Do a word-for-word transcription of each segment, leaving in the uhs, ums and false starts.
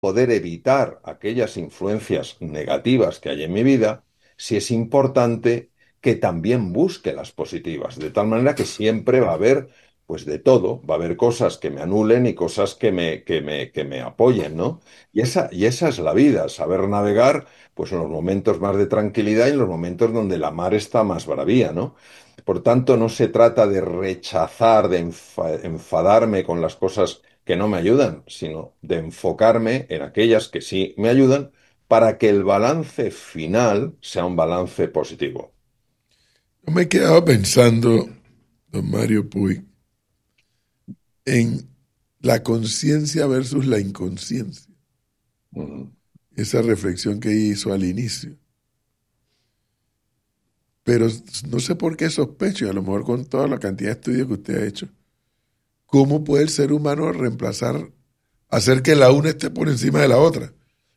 poder evitar aquellas influencias negativas que hay en mi vida, sí es importante que también busque las positivas, de tal manera que siempre va a haber, pues de todo, va a haber cosas que me anulen y cosas que me, que me, que me apoyen, ¿no? Y esa, y esa es la vida, saber navegar, pues en los momentos más de tranquilidad y en los momentos donde la mar está más bravía, ¿no? Por tanto, no se trata de rechazar, de enfa- enfadarme con las cosas que no me ayudan, sino de enfocarme en aquellas que sí me ayudan para que el balance final sea un balance positivo. Yo me he quedado pensando, don Mario Puig, en la conciencia versus la inconsciencia. Mm. Esa reflexión que hizo al inicio. Pero no sé por qué sospecho, y a lo mejor con toda la cantidad de estudios que usted ha hecho, ¿cómo puede el ser humano reemplazar, hacer que la una esté por encima de la otra?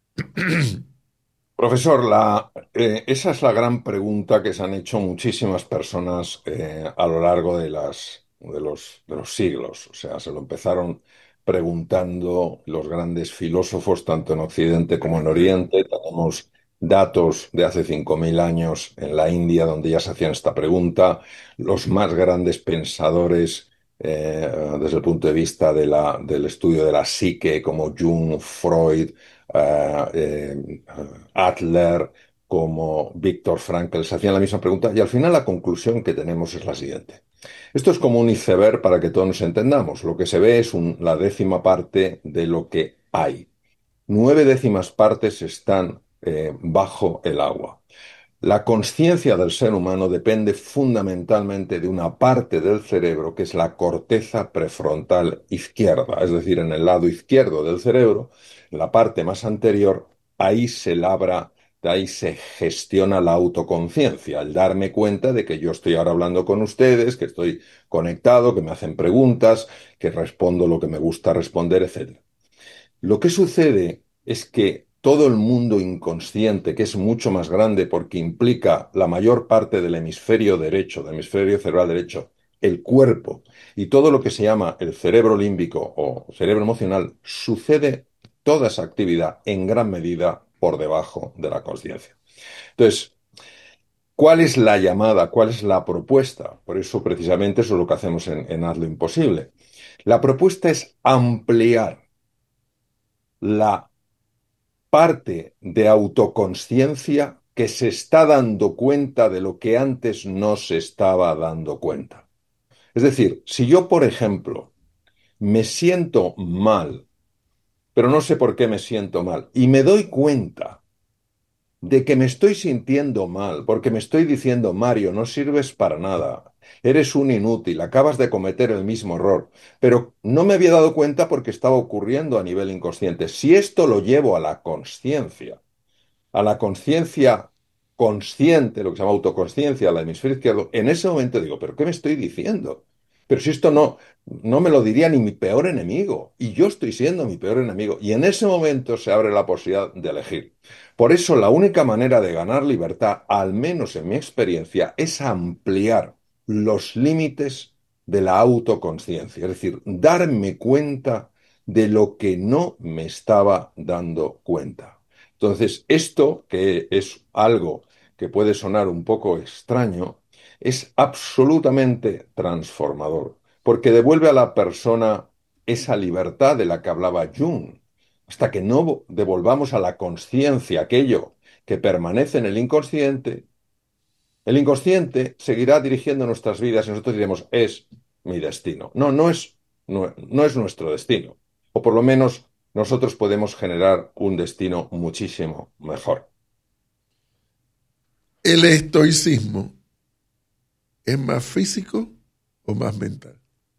Profesor, la, eh, esa es la gran pregunta que se han hecho muchísimas personas eh, a lo largo de las, de los, de los siglos. O sea, se lo empezaron preguntando los grandes filósofos, tanto en Occidente como en Oriente. Tenemos datos de hace cinco mil años en la India donde ya se hacían esta pregunta. Los más grandes pensadores eh, desde el punto de vista de la, del estudio de la psique, como Jung, Freud, eh, eh, Adler, como Viktor Frankl, se hacían la misma pregunta y al final la conclusión que tenemos es la siguiente. Esto es como un iceberg para que todos nos entendamos. Lo que se ve es un- la décima parte de lo que hay. Nueve décimas partes están eh, bajo el agua. La conciencia del ser humano depende fundamentalmente de una parte del cerebro que es la corteza prefrontal izquierda, es decir, en el lado izquierdo del cerebro, en la parte más anterior, ahí se labra, de ahí se gestiona la autoconciencia, el darme cuenta de que yo estoy ahora hablando con ustedes, que estoy conectado, que me hacen preguntas, que respondo lo que me gusta responder, etcétera. Lo que sucede es que todo el mundo inconsciente, que es mucho más grande porque implica la mayor parte del hemisferio derecho, del hemisferio cerebral derecho, el cuerpo y todo lo que se llama el cerebro límbico o cerebro emocional, sucede toda esa actividad en gran medida por debajo de la conciencia. Entonces, ¿cuál es la llamada? ¿Cuál es la propuesta? Por eso, precisamente, eso es lo que hacemos en, en Haz lo Imposible. La propuesta es ampliar la parte de autoconsciencia que se está dando cuenta de lo que antes no se estaba dando cuenta. Es decir, si yo, por ejemplo, me siento mal, pero no sé por qué me siento mal, y me doy cuenta de que me estoy sintiendo mal, porque me estoy diciendo, Mario, no sirves para nada, eres un inútil, acabas de cometer el mismo error, pero no me había dado cuenta porque estaba ocurriendo a nivel inconsciente. Si esto lo llevo a la conciencia, a la conciencia consciente, lo que se llama autoconsciencia, al hemisferio izquierdo, en ese momento digo, ¿pero qué me estoy diciendo? Pero si esto no, no me lo diría ni mi peor enemigo, y yo estoy siendo mi peor enemigo, y en ese momento se abre la posibilidad de elegir. Por eso la única manera de ganar libertad, al menos en mi experiencia, es ampliar los límites de la autoconsciencia, es decir, darme cuenta de lo que no me estaba dando cuenta. Entonces, esto, que es algo que puede sonar un poco extraño, es absolutamente transformador, porque devuelve a la persona esa libertad de la que hablaba Jung. Hasta que no devolvamos a la conciencia aquello que permanece en el inconsciente, el inconsciente seguirá dirigiendo nuestras vidas y nosotros diremos, es mi destino. No, no es, no, no es nuestro destino. O por lo menos nosotros podemos generar un destino muchísimo mejor. ¿El estoicismo es más físico o más mental?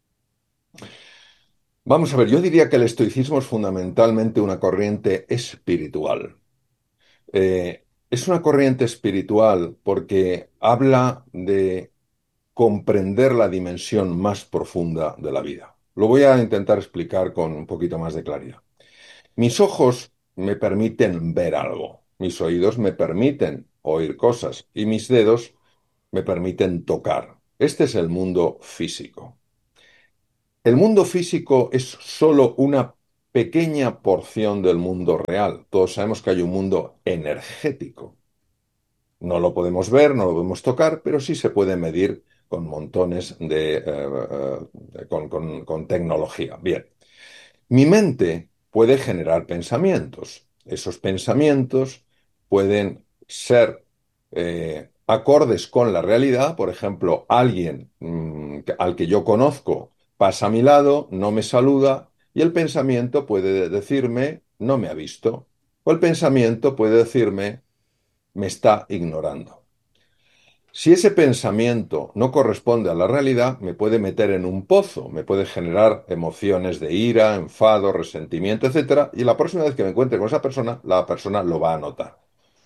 Vamos a ver, yo diría que el estoicismo es fundamentalmente una corriente espiritual. Eh, es una corriente espiritual porque habla de comprender la dimensión más profunda de la vida. Lo voy a intentar explicar con un poquito más de claridad. Mis ojos me permiten ver algo, mis oídos me permiten oír cosas y mis dedos me permiten tocar. Este es el mundo físico. El mundo físico es solo una pequeña porción del mundo real. Todos sabemos que hay un mundo energético. No lo podemos ver, no lo podemos tocar, pero sí se puede medir con montones de, eh, eh, con, con- con tecnología. Bien, mi mente puede generar pensamientos. Esos pensamientos pueden ser eh, acordes con la realidad. Por ejemplo, alguien mm, que- al que yo conozco pasa a mi lado, no me saluda, y el pensamiento puede decirme, no me ha visto. O el pensamiento puede decirme, me está ignorando. Si ese pensamiento no corresponde a la realidad, me puede meter en un pozo, me puede generar emociones de ira, enfado, resentimiento, etcétera, y la próxima vez que me encuentre con esa persona, la persona lo va a notar.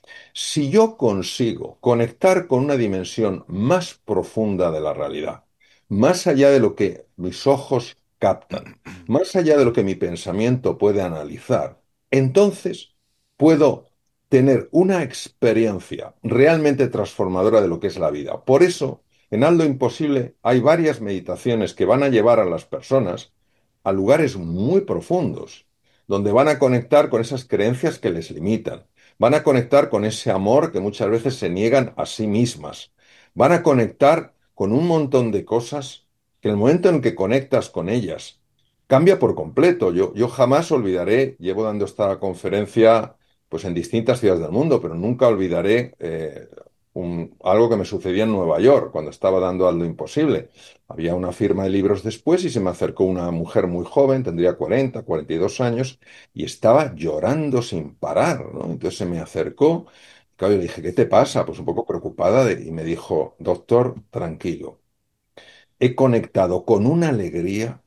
Si yo consigo conectar con una dimensión más profunda de la realidad, más allá de lo que mis ojos captan, más allá de lo que mi pensamiento puede analizar, entonces puedo tener una experiencia realmente transformadora de lo que es la vida. Por eso, en Aldo Imposible hay varias meditaciones que van a llevar a las personas a lugares muy profundos, donde van a conectar con esas creencias que les limitan. Van a conectar con ese amor que muchas veces se niegan a sí mismas. Van a conectar con un montón de cosas que en el momento en que conectas con ellas, cambia por completo. Yo, yo jamás olvidaré, llevo dando esta conferencia pues en distintas ciudades del mundo, pero nunca olvidaré eh, un- algo que me sucedía en Nueva York cuando estaba dando Algo Imposible. Había una firma de libros después y se me acercó una mujer muy joven, tendría cuarenta, cuarenta y dos años, y estaba llorando sin parar, ¿no? Entonces se me acercó, claro, yo le dije, ¿qué te pasa? Pues un poco preocupada, de- y me dijo, doctor, tranquilo, he conectado con una alegría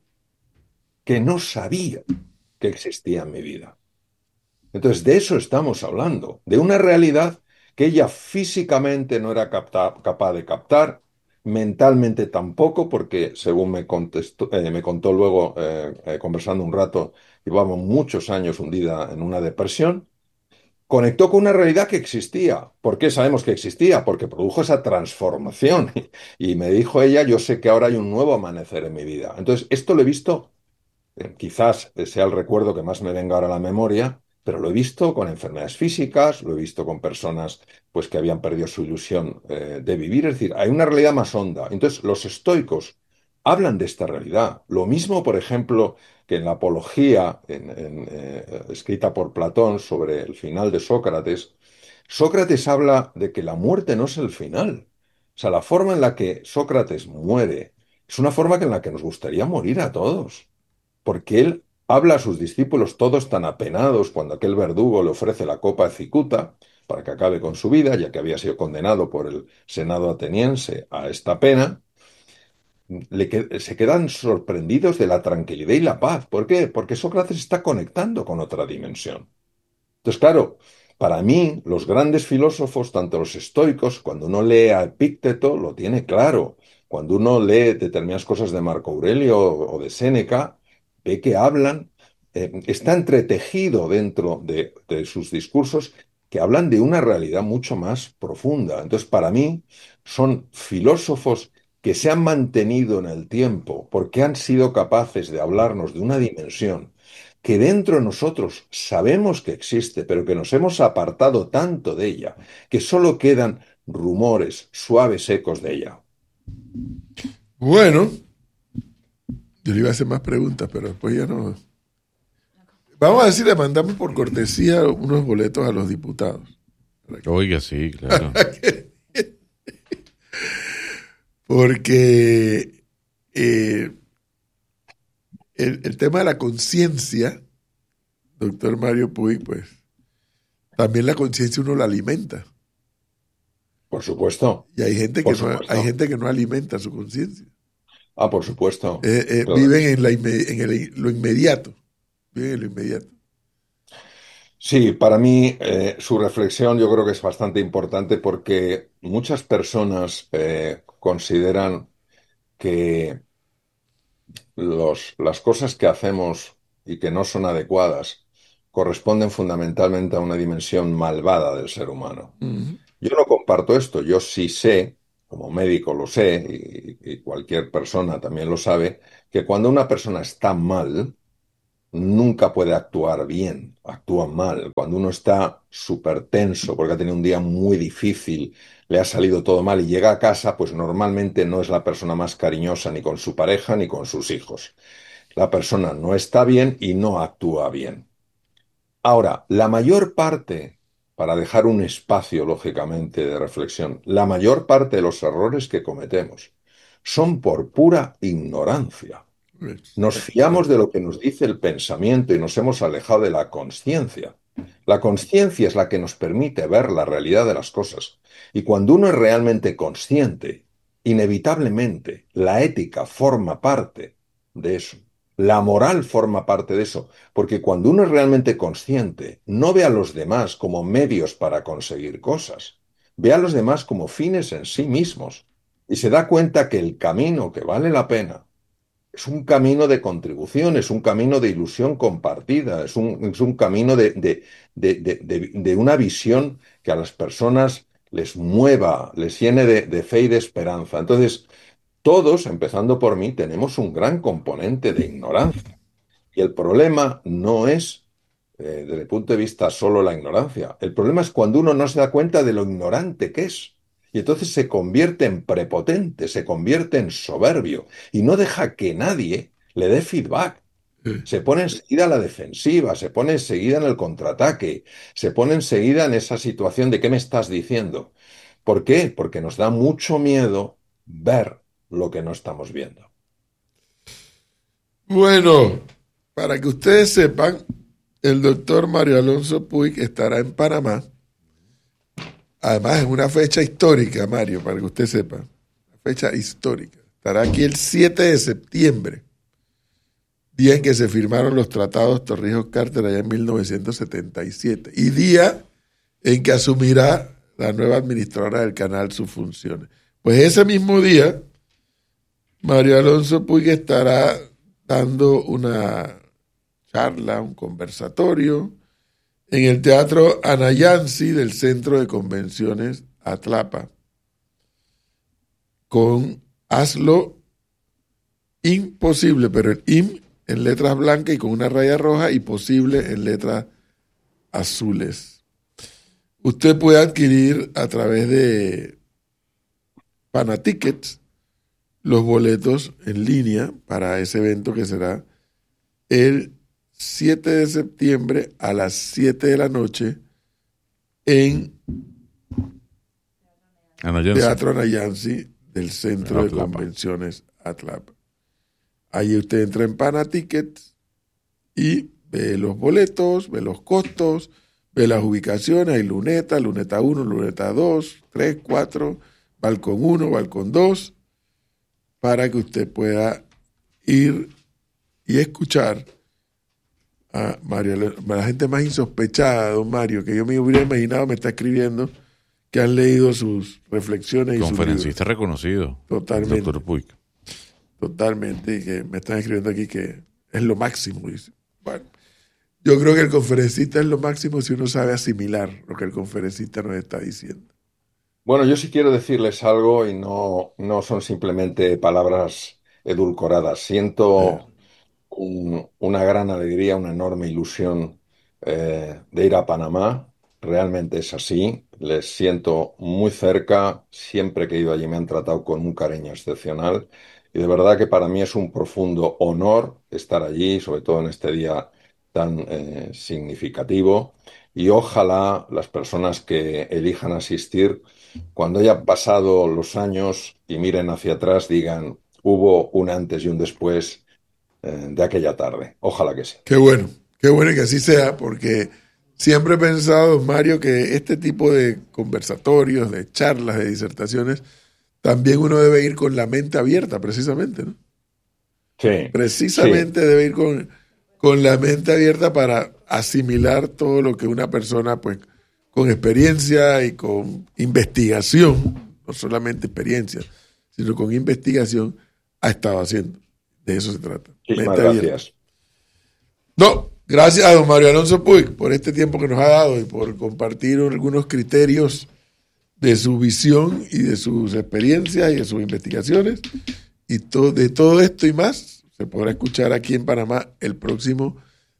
que no sabía que existía en mi vida. Entonces, de eso estamos hablando, de una realidad que ella físicamente no era capta- capaz de captar, mentalmente tampoco, porque según me contestó, eh, me contó luego, eh, eh, conversando un rato, llevamos muchos años hundida en una depresión. Conectó con una realidad que existía. ¿Por qué sabemos que existía? Porque produjo esa transformación. Y me dijo ella, yo sé que ahora hay un nuevo amanecer en mi vida. Entonces, esto lo he visto, eh, quizás sea el recuerdo que más me venga ahora a la memoria, pero lo he visto con enfermedades físicas, lo he visto con personas pues, que habían perdido su ilusión eh, de vivir. Es decir, hay una realidad más honda. Entonces, los estoicos hablan de esta realidad. Lo mismo, por ejemplo, que en la Apología, en- en, eh, escrita por Platón sobre el final de Sócrates, Sócrates habla de que la muerte no es el final. O sea, la forma en la que Sócrates muere es una forma en la que nos gustaría morir a todos, porque él habla a sus discípulos todos tan apenados cuando aquel verdugo le ofrece la copa de cicuta para que acabe con su vida, ya que había sido condenado por el Senado ateniense a esta pena, le que- se quedan sorprendidos de la tranquilidad y la paz. ¿Por qué? Porque Sócrates está conectando con otra dimensión. Entonces, claro, para mí, los grandes filósofos, tanto los estoicos, cuando uno lee a Epícteto, lo tiene claro. Cuando uno lee determinadas cosas de Marco Aurelio o de Séneca, ve que hablan, eh, está entretejido dentro de, de sus discursos que hablan de una realidad mucho más profunda. Entonces, para mí, son filósofos que se han mantenido en el tiempo porque han sido capaces de hablarnos de una dimensión que dentro de nosotros sabemos que existe, pero que nos hemos apartado tanto de ella, que solo quedan rumores, suaves ecos de ella. Bueno, yo le iba a hacer más preguntas, pero después ya no. Vamos a decir, le mandamos por cortesía unos boletos a los diputados. Oiga, sí, claro. Porque eh, el, el tema de la conciencia, doctor Mario Puig, pues también la conciencia uno la alimenta. Por supuesto, Y hay gente que por no, hay supuesto. gente que no alimenta su conciencia. Ah, por supuesto. Eh, eh, Claro. viven en, la inme- en el- lo inmediato. Viven en lo inmediato. Sí, para mí eh, su reflexión yo creo que es bastante importante porque muchas personas eh, consideran que los, las cosas que hacemos y que no son adecuadas corresponden fundamentalmente a una dimensión malvada del ser humano. Ujú. Yo no comparto esto, yo sí sé, como médico lo sé, y, y cualquier persona también lo sabe, que cuando una persona está mal, nunca puede actuar bien, actúa mal. Cuando uno está súper tenso porque ha tenido un día muy difícil, le ha salido todo mal y llega a casa, pues normalmente no es la persona más cariñosa ni con su pareja ni con sus hijos. La persona no está bien y no actúa bien. Ahora, la mayor parte, para dejar un espacio, lógicamente, de reflexión, la mayor parte de los errores que cometemos son por pura ignorancia. Nos fiamos de lo que nos dice el pensamiento y nos hemos alejado de la consciencia. La consciencia es la que nos permite ver la realidad de las cosas. Y cuando uno es realmente consciente, inevitablemente la ética forma parte de eso. La moral forma parte de eso. Porque cuando uno es realmente consciente, no ve a los demás como medios para conseguir cosas. Ve a los demás como fines en sí mismos. Y se da cuenta que el camino que vale la pena es un camino de contribución, es un camino de ilusión compartida, es un, es un camino de, de, de, de, de, de una visión que a las personas les mueva, les llene de, de fe y de esperanza. Entonces, todos, empezando por mí, tenemos un gran componente de ignorancia. Y el problema no es, eh, desde el punto de vista solo la ignorancia. El problema es cuando uno no se da cuenta de lo ignorante que es. Y entonces se convierte en prepotente, se convierte en soberbio y no deja que nadie le dé feedback. Se pone enseguida a la defensiva, se pone enseguida en el contraataque, se pone enseguida en esa situación de ¿qué me estás diciendo? ¿Por qué? Porque nos da mucho miedo ver lo que no estamos viendo. Bueno, para que ustedes sepan, el doctor Mario Alonso Puig estará en Panamá. Además, es una fecha histórica, Mario, para que usted sepa. Una fecha histórica. Estará aquí el siete de septiembre, día en que se firmaron los tratados Torrijos-Carter allá en mil novecientos setenta y siete. Y día en que asumirá la nueva administradora del canal sus funciones. Pues ese mismo día, Mario Alonso Puig estará dando una charla, un conversatorio en el Teatro Anayansi del Centro de Convenciones Atlapa, con Hazlo Imposible, pero el im en letras blancas y con una raya roja y posible en letras azules. Usted puede adquirir a través de Panatickets los boletos en línea para ese evento que será el siete de septiembre a las siete de la noche en Anayansi. Teatro Anayansi del Centro de Atlapa. Convenciones Atlapa. Ahí usted entra en Panatickets y ve los boletos, ve los costos, ve las ubicaciones, hay luneta, luneta uno, luneta dos, tres, cuatro, balcón uno, balcón dos, para que usted pueda ir y escuchar a Mario, la gente más insospechada, don Mario, que yo me hubiera imaginado, me está escribiendo, que han leído sus reflexiones y sus libros. Conferencista reconocido. Totalmente. Doctor Puig. Totalmente, y que me están escribiendo aquí que es lo máximo. Dice. Bueno, yo creo que el conferencista es lo máximo si uno sabe asimilar lo que el conferencista nos está diciendo. Bueno, yo sí quiero decirles algo y no, no son simplemente palabras edulcoradas. Siento un- una gran alegría, una enorme ilusión eh, de ir a Panamá. Realmente es así. Les siento muy cerca. Siempre que he ido allí me han tratado con un cariño excepcional. Y de verdad que para mí es un profundo honor estar allí, sobre todo en este día tan eh, significativo. Y ojalá las personas que elijan asistir, cuando hayan pasado los años y miren hacia atrás, digan, hubo un antes y un después eh, de aquella tarde. Ojalá que sí. Qué bueno, qué bueno que así sea, porque siempre he pensado, Mario, que este tipo de conversatorios, de charlas, de disertaciones, también uno debe ir con la mente abierta, precisamente, ¿no? Sí, Precisamente sí. debe ir con, con la mente abierta para asimilar todo lo que una persona, pues, con experiencia y con investigación, no solamente experiencia, sino con investigación, ha estado haciendo. De eso se trata. Muchísimas Mente abierta. gracias. No, gracias a don Mario Alonso Puig por este tiempo que nos ha dado y por compartir algunos criterios de su visión y de sus experiencias y de sus investigaciones. Y to- de todo esto y más se podrá escuchar aquí en Panamá el próximo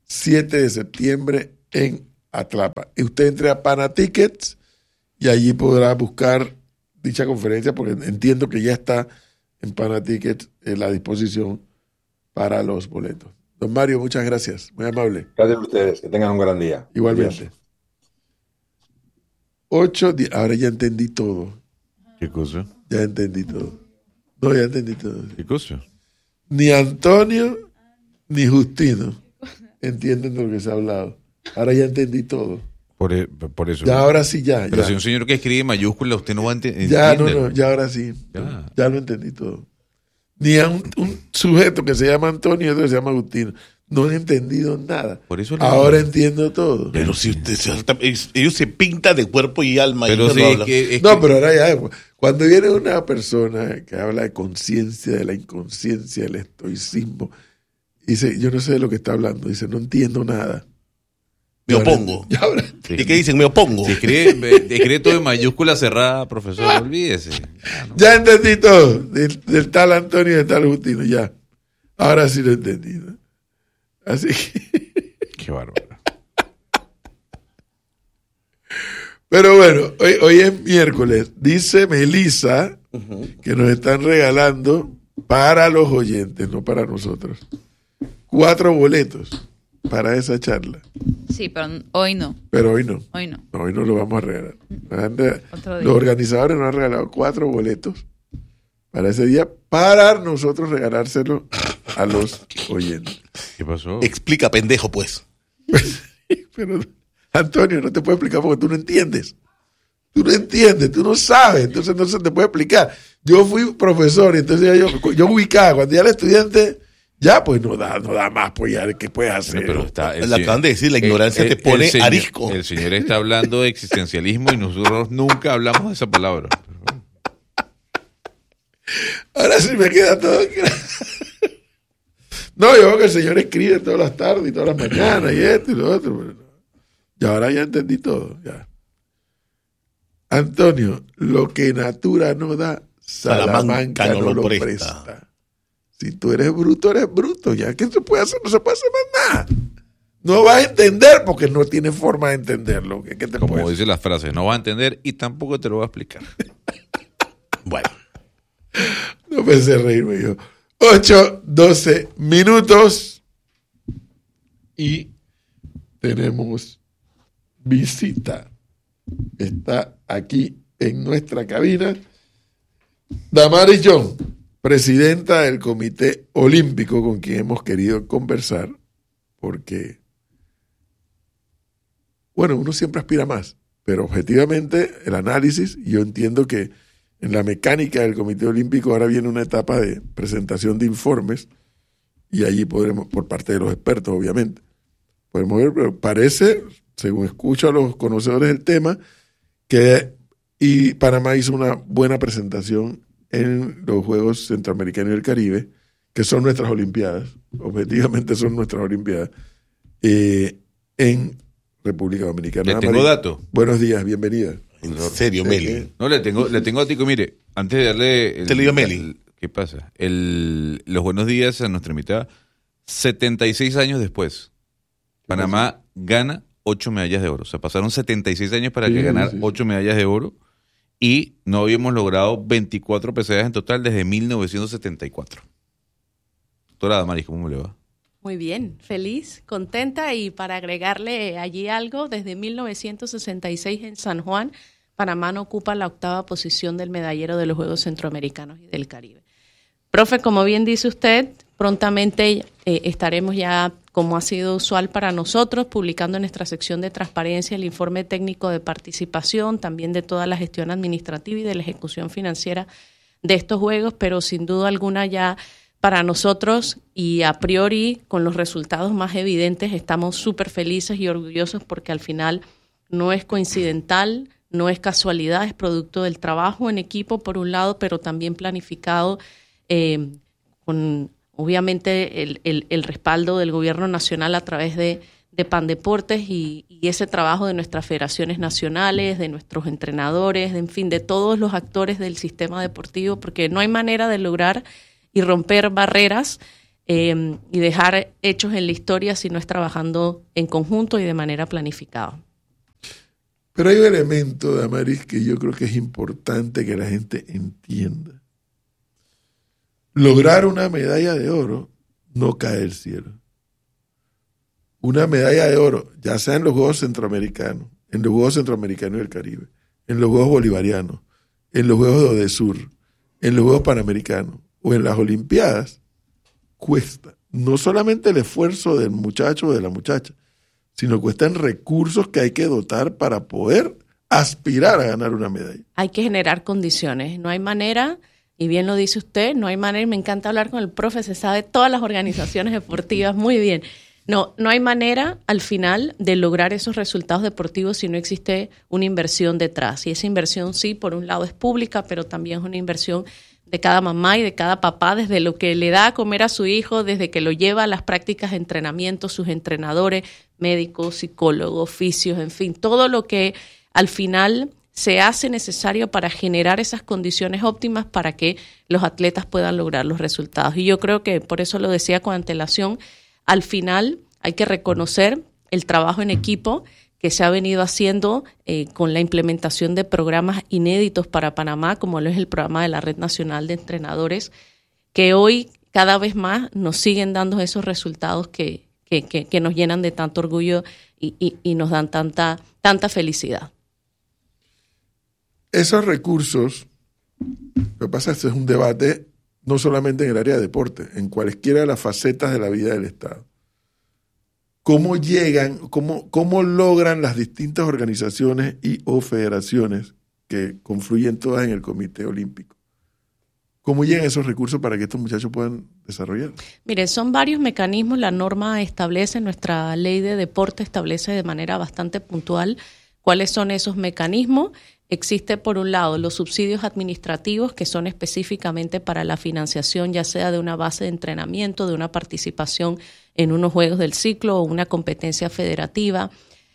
siete de septiembre en Atlapa. Y usted entre a Panatickets y allí podrá buscar dicha conferencia, porque entiendo que ya está en Panatickets en la disposición para los boletos. Don Mario, muchas gracias. Muy amable. Gracias a ustedes. Que tengan un gran día. Igualmente. Adiós. Ocho días. Ahora ya entendí todo. ¿Qué cosa? Ya entendí todo. No, ya entendí todo. ¿Qué cosa? Ni Antonio ni Justino entienden de lo que se ha hablado. Ahora ya entendí todo. Por, e- por eso. Ya ahora sí, ya. Pero ya. si un señor que escribe mayúsculas, usted no va a ente- Ya, no, entiéndelo. no, ya ahora sí. Ya. Ya lo entendí todo. Ni a un, un sujeto que se llama Antonio y otro que se llama Agustino. No he entendido nada. Por eso lo Ahora digo. entiendo todo. Pero si usted se salta- es- ellos se pintan de cuerpo y alma. Pero y sí, no es hablan. que, es No, que- pero ahora ya, cuando viene una persona que habla de conciencia, de la inconsciencia, del estoicismo, dice, yo no sé de lo que está hablando, dice, no entiendo nada. Me Y ahora- opongo. y ahora- sí. ¿Y qué dicen? Me opongo. Si escribe, escribe todo en mayúscula cerrada, profesor, olvídese. Ya, ¿no? ya entendí todo, del, del tal Antonio y del tal Agustino, ya. Ahora sí lo he entendido. Así que, Qué bárbaro. pero bueno, hoy, hoy es miércoles. Dice Melissa que nos están regalando para los oyentes, no para nosotros, cuatro boletos para esa charla. Sí, pero hoy no, Pero hoy no. hoy no. No, hoy no lo vamos a regalar. Nos han re- Otro día. Los organizadores nos han regalado cuatro boletos para ese día, para nosotros regalárselo a los oyentes. ¿Qué pasó? Explica, pendejo, pues. Pero, Antonio, no te puedo explicar porque tú no entiendes. Tú no entiendes, tú no sabes, entonces no se te puede explicar. Yo fui profesor y entonces ya yo, yo ubicaba, cuando ya el estudiante, ya pues no da, no da más, pues ya, ¿qué puedes hacer? Pero está, el Le señor- acaban de decir, la ignorancia el- te el- pone el señor- arisco. El señor está hablando de existencialismo y nosotros nunca hablamos de esa palabra. Ahora sí me queda todo claro. No, yo veo que el señor escribe todas las tardes y todas las mañanas y esto y lo otro. Pero no. Y ahora ya entendí todo. Ya. Antonio, lo que Natura no da, Salamanca, no, lo presta. Si tú eres bruto, eres bruto. Ya, ¿qué se puede hacer? No se puede hacer más nada. No vas a entender porque no tienes forma de entenderlo. ¿Qué, qué te Como puedes? dice las frases, no vas a entender y tampoco te lo voy a explicar. Bueno. No pensé reírme yo. ocho, doce minutos. Y tenemos visita. Está aquí en nuestra cabina Damaris John, presidenta del Comité Olímpico, con quien hemos querido conversar, porque, bueno, uno siempre aspira más, pero objetivamente el análisis, yo entiendo que en la mecánica del Comité Olímpico ahora viene una etapa de presentación de informes y allí podremos, por parte de los expertos obviamente, podemos ver, pero parece, según escucho a los conocedores del tema, que y Panamá hizo una buena presentación en los Juegos Centroamericanos y del Caribe, que son nuestras Olimpiadas, objetivamente son nuestras Olimpiadas, eh, en República Dominicana. Le tengo María, dato. buenos días, bienvenida. En serio, Eh, Meli. eh, No, le tengo, le tengo a Tico, mire, antes de darle... El, Te le digo a Meli. el- ¿Qué pasa? El, los buenos días a nuestra mitad. setenta y seis años después, Panamá gana ocho medallas de oro. O sea, pasaron setenta y seis años para Sí, que ganara sí. ocho medallas de oro y no habíamos logrado veinticuatro pesadas en total desde mil novecientos setenta y cuatro. Doctora Damaris, ¿cómo le va? Muy bien, feliz, contenta y para agregarle allí algo, desde mil novecientos sesenta y seis en San Juan, Panamá no ocupa la octava posición del medallero de los Juegos Centroamericanos y del Caribe. Profe, como bien dice usted, prontamente eh, estaremos ya, como ha sido usual para nosotros, publicando en nuestra sección de transparencia el informe técnico de participación, también de toda la gestión administrativa y de la ejecución financiera de estos Juegos, pero sin duda alguna ya para nosotros y a priori con los resultados más evidentes estamos súper felices y orgullosos porque al final no es coincidental, no es casualidad, es producto del trabajo en equipo por un lado, pero también planificado eh, con obviamente el, el, el respaldo del gobierno nacional a través de, de Pandeportes y, y ese trabajo de nuestras federaciones nacionales, de nuestros entrenadores, de, en fin, de todos los actores del sistema deportivo, porque no hay manera de lograr y romper barreras eh, y dejar hechos en la historia si no es trabajando en conjunto y de manera planificada. Pero hay un elemento, Damaris, que yo creo que es importante que la gente entienda. Lograr una medalla de oro no cae del cielo. Una medalla de oro, ya sea en los Juegos Centroamericanos, en los Juegos Centroamericanos y del Caribe, en los Juegos Bolivarianos, en los Juegos de Odesur, en los Juegos Panamericanos o en las Olimpiadas, cuesta no solamente el esfuerzo del muchacho o de la muchacha, sino cuestan recursos que hay que dotar para poder aspirar a ganar una medalla. Hay que generar condiciones. No hay manera, y bien lo dice usted, no hay manera, y me encanta hablar con el profe, se sabe todas las organizaciones deportivas muy bien. No, no hay manera al final de lograr esos resultados deportivos si no existe una inversión detrás. Y esa inversión sí, por un lado es pública, pero también es una inversión de cada mamá y de cada papá, desde lo que le da a comer a su hijo, desde que lo lleva a las prácticas de entrenamiento, sus entrenadores, médicos, psicólogos, fisios, en fin, todo lo que al final se hace necesario para generar esas condiciones óptimas para que los atletas puedan lograr los resultados. Y yo creo que, por eso lo decía con antelación, al final hay que reconocer el trabajo en equipo que se ha venido haciendo eh, con la implementación de programas inéditos para Panamá, como lo es el programa de la Red Nacional de Entrenadores, que hoy cada vez más nos siguen dando esos resultados que, que, que, que nos llenan de tanto orgullo y, y, y nos dan tanta, tanta felicidad. Esos recursos, lo que pasa es que es un debate no solamente en el área de deporte, en cualquiera de las facetas de la vida del Estado. ¿Cómo llegan, cómo, cómo logran las distintas organizaciones y o federaciones que confluyen todas en el Comité Olímpico? ¿Cómo llegan esos recursos para que estos muchachos puedan desarrollar? Mire, son varios mecanismos. La norma establece, nuestra ley de deporte establece de manera bastante puntual cuáles son esos mecanismos. Existe, por un lado, los subsidios administrativos, que son específicamente para la financiación, ya sea de una base de entrenamiento, de una participación en unos juegos del ciclo o una competencia federativa.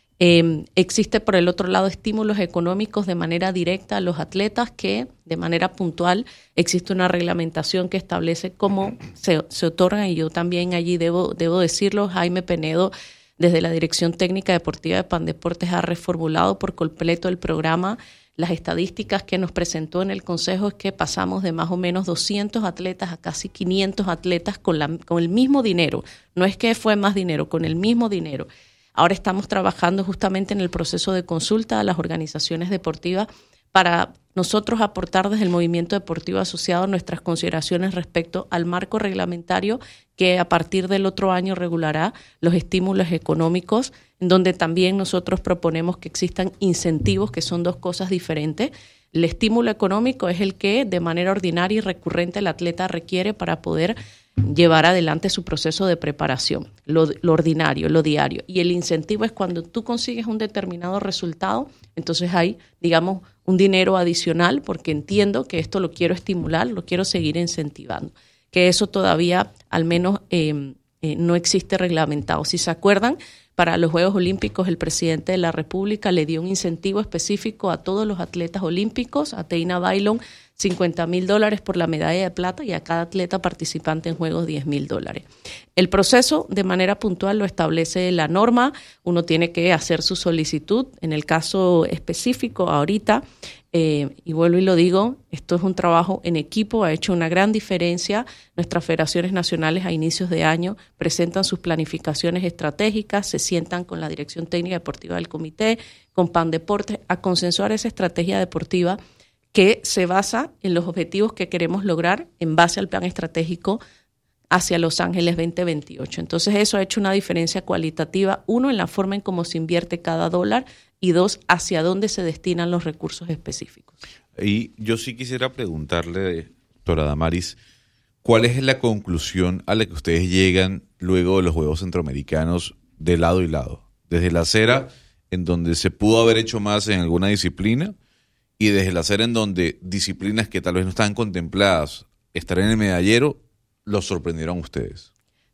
Eh, existe, por el otro lado, estímulos económicos de manera directa a los atletas, que de manera puntual existe una reglamentación que establece cómo se, se otorgan, y yo también allí debo, debo decirlo, Jaime Penedo, desde la Dirección Técnica Deportiva de Pandeportes, ha reformulado por completo el programa. Las estadísticas que nos presentó en el Consejo es que pasamos de más o menos doscientos atletas a casi quinientos atletas con, la, con el mismo dinero. No es que fue más dinero, con el mismo dinero. Ahora estamos trabajando justamente en el proceso de consulta a las organizaciones deportivas para nosotros aportar desde el movimiento deportivo asociado nuestras consideraciones respecto al marco reglamentario que a partir del otro año regulará los estímulos económicos, en donde también nosotros proponemos que existan incentivos, que son dos cosas diferentes. El estímulo económico es el que de manera ordinaria y recurrente el atleta requiere para poder llevar adelante su proceso de preparación, lo, lo ordinario, lo diario. Y el incentivo es cuando tú consigues un determinado resultado, entonces hay, digamos, un dinero adicional, porque entiendo que esto lo quiero estimular, lo quiero seguir incentivando. Que eso todavía, al menos, eh, eh, no existe reglamentado. Si se acuerdan, para los Juegos Olímpicos el presidente de la República le dio un incentivo específico a todos los atletas olímpicos, a Teina Bailón, cincuenta mil dólares por la medalla de plata, y a cada atleta participante en Juegos diez mil dólares. El proceso de manera puntual lo establece la norma, uno tiene que hacer su solicitud. En el caso específico ahorita, eh, y vuelvo y lo digo, esto es un trabajo en equipo, ha hecho una gran diferencia. Nuestras federaciones nacionales a inicios de año presentan sus planificaciones estratégicas, se sientan con la Dirección Técnica Deportiva del Comité, con Pandeportes, a consensuar esa estrategia deportiva que se basa en los objetivos que queremos lograr en base al plan estratégico hacia Los Ángeles veinte veintiocho. Entonces eso ha hecho una diferencia cualitativa, uno, en la forma en cómo se invierte cada dólar, y dos, hacia dónde se destinan los recursos específicos. Y yo sí quisiera preguntarle, doctora Damaris, ¿cuál es la conclusión a la que ustedes llegan luego de los Juegos Centroamericanos de lado y lado? Desde la acera, en donde se pudo haber hecho más en alguna disciplina, y desde la acera en donde disciplinas que tal vez no estaban contempladas estar en el medallero, los sorprendieron ustedes.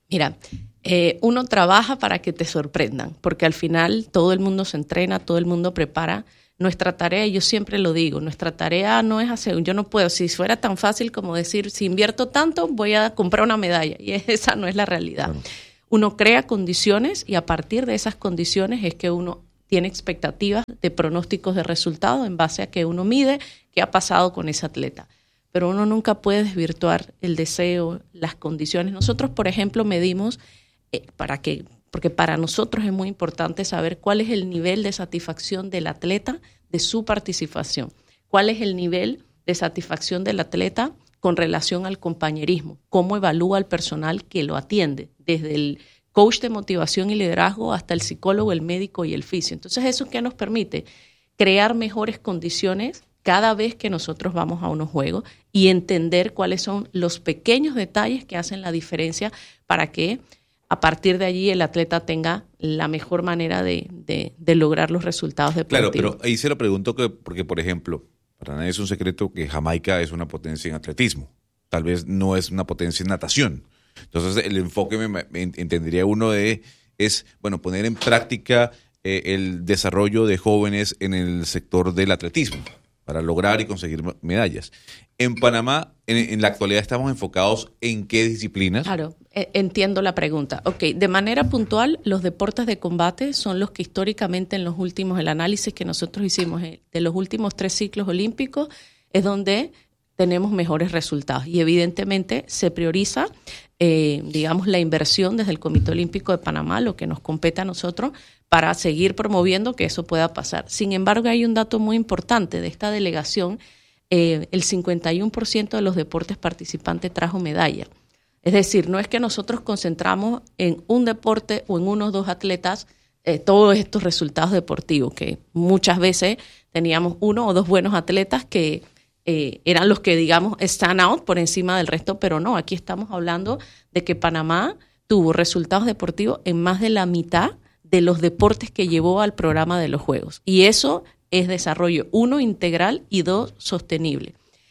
Mira, eh, uno trabaja para que te sorprendan, porque al final todo el mundo se entrena, todo el mundo prepara. Nuestra tarea, y yo siempre lo digo, nuestra tarea no es hacer, yo no puedo, si fuera tan fácil como decir, si invierto tanto, voy a comprar una medalla, y esa no es la realidad. Claro. Uno crea condiciones y a partir de esas condiciones es que uno tiene expectativas de pronósticos de resultados en base a que uno mide qué ha pasado con ese atleta. Pero uno nunca puede desvirtuar el deseo, las condiciones. Nosotros, por ejemplo, medimos eh, para que... porque para nosotros es muy importante saber cuál es el nivel de satisfacción del atleta de su participación, cuál es el nivel de satisfacción del atleta con relación al compañerismo, cómo evalúa el personal que lo atiende, desde el coach de motivación y liderazgo hasta el psicólogo, el médico y el fisio. Entonces, ¿eso qué nos permite? Crear mejores condiciones cada vez que nosotros vamos a unos juegos y entender cuáles son los pequeños detalles que hacen la diferencia para que a partir de allí el atleta tenga la mejor manera de, de, de lograr los resultados deportivos. Claro, pero ahí se lo pregunto que, porque, por ejemplo, para nadie es un secreto que Jamaica es una potencia en atletismo. Tal vez no es una potencia en natación. Entonces, el enfoque, me, me entendería uno de, es, bueno, poner en práctica eh, el desarrollo de jóvenes en el sector del atletismo para lograr y conseguir medallas. En Panamá, en, en la actualidad, estamos enfocados en qué disciplinas. Claro, entiendo la pregunta. Ok, de manera puntual, los deportes de combate son los que históricamente en los últimos, el análisis que nosotros hicimos de los últimos tres ciclos olímpicos, es donde tenemos mejores resultados. Y evidentemente se prioriza, eh, digamos, la inversión desde el Comité Olímpico de Panamá, lo que nos compete a nosotros, para seguir promoviendo que eso pueda pasar. Sin embargo, hay un dato muy importante de esta delegación. Eh, el cincuenta y uno por ciento de los deportes participantes trajo medalla. Es decir, no es que nosotros concentramos en un deporte o en unos dos atletas eh, todos estos resultados deportivos, que muchas veces teníamos uno o dos buenos atletas que eh, eran los que, digamos, stand out por encima del resto, pero no, aquí estamos hablando de que Panamá tuvo resultados deportivos en más de la mitad de los deportes que llevó al programa de los Juegos. Y eso es desarrollo, uno, integral y dos, sostenible.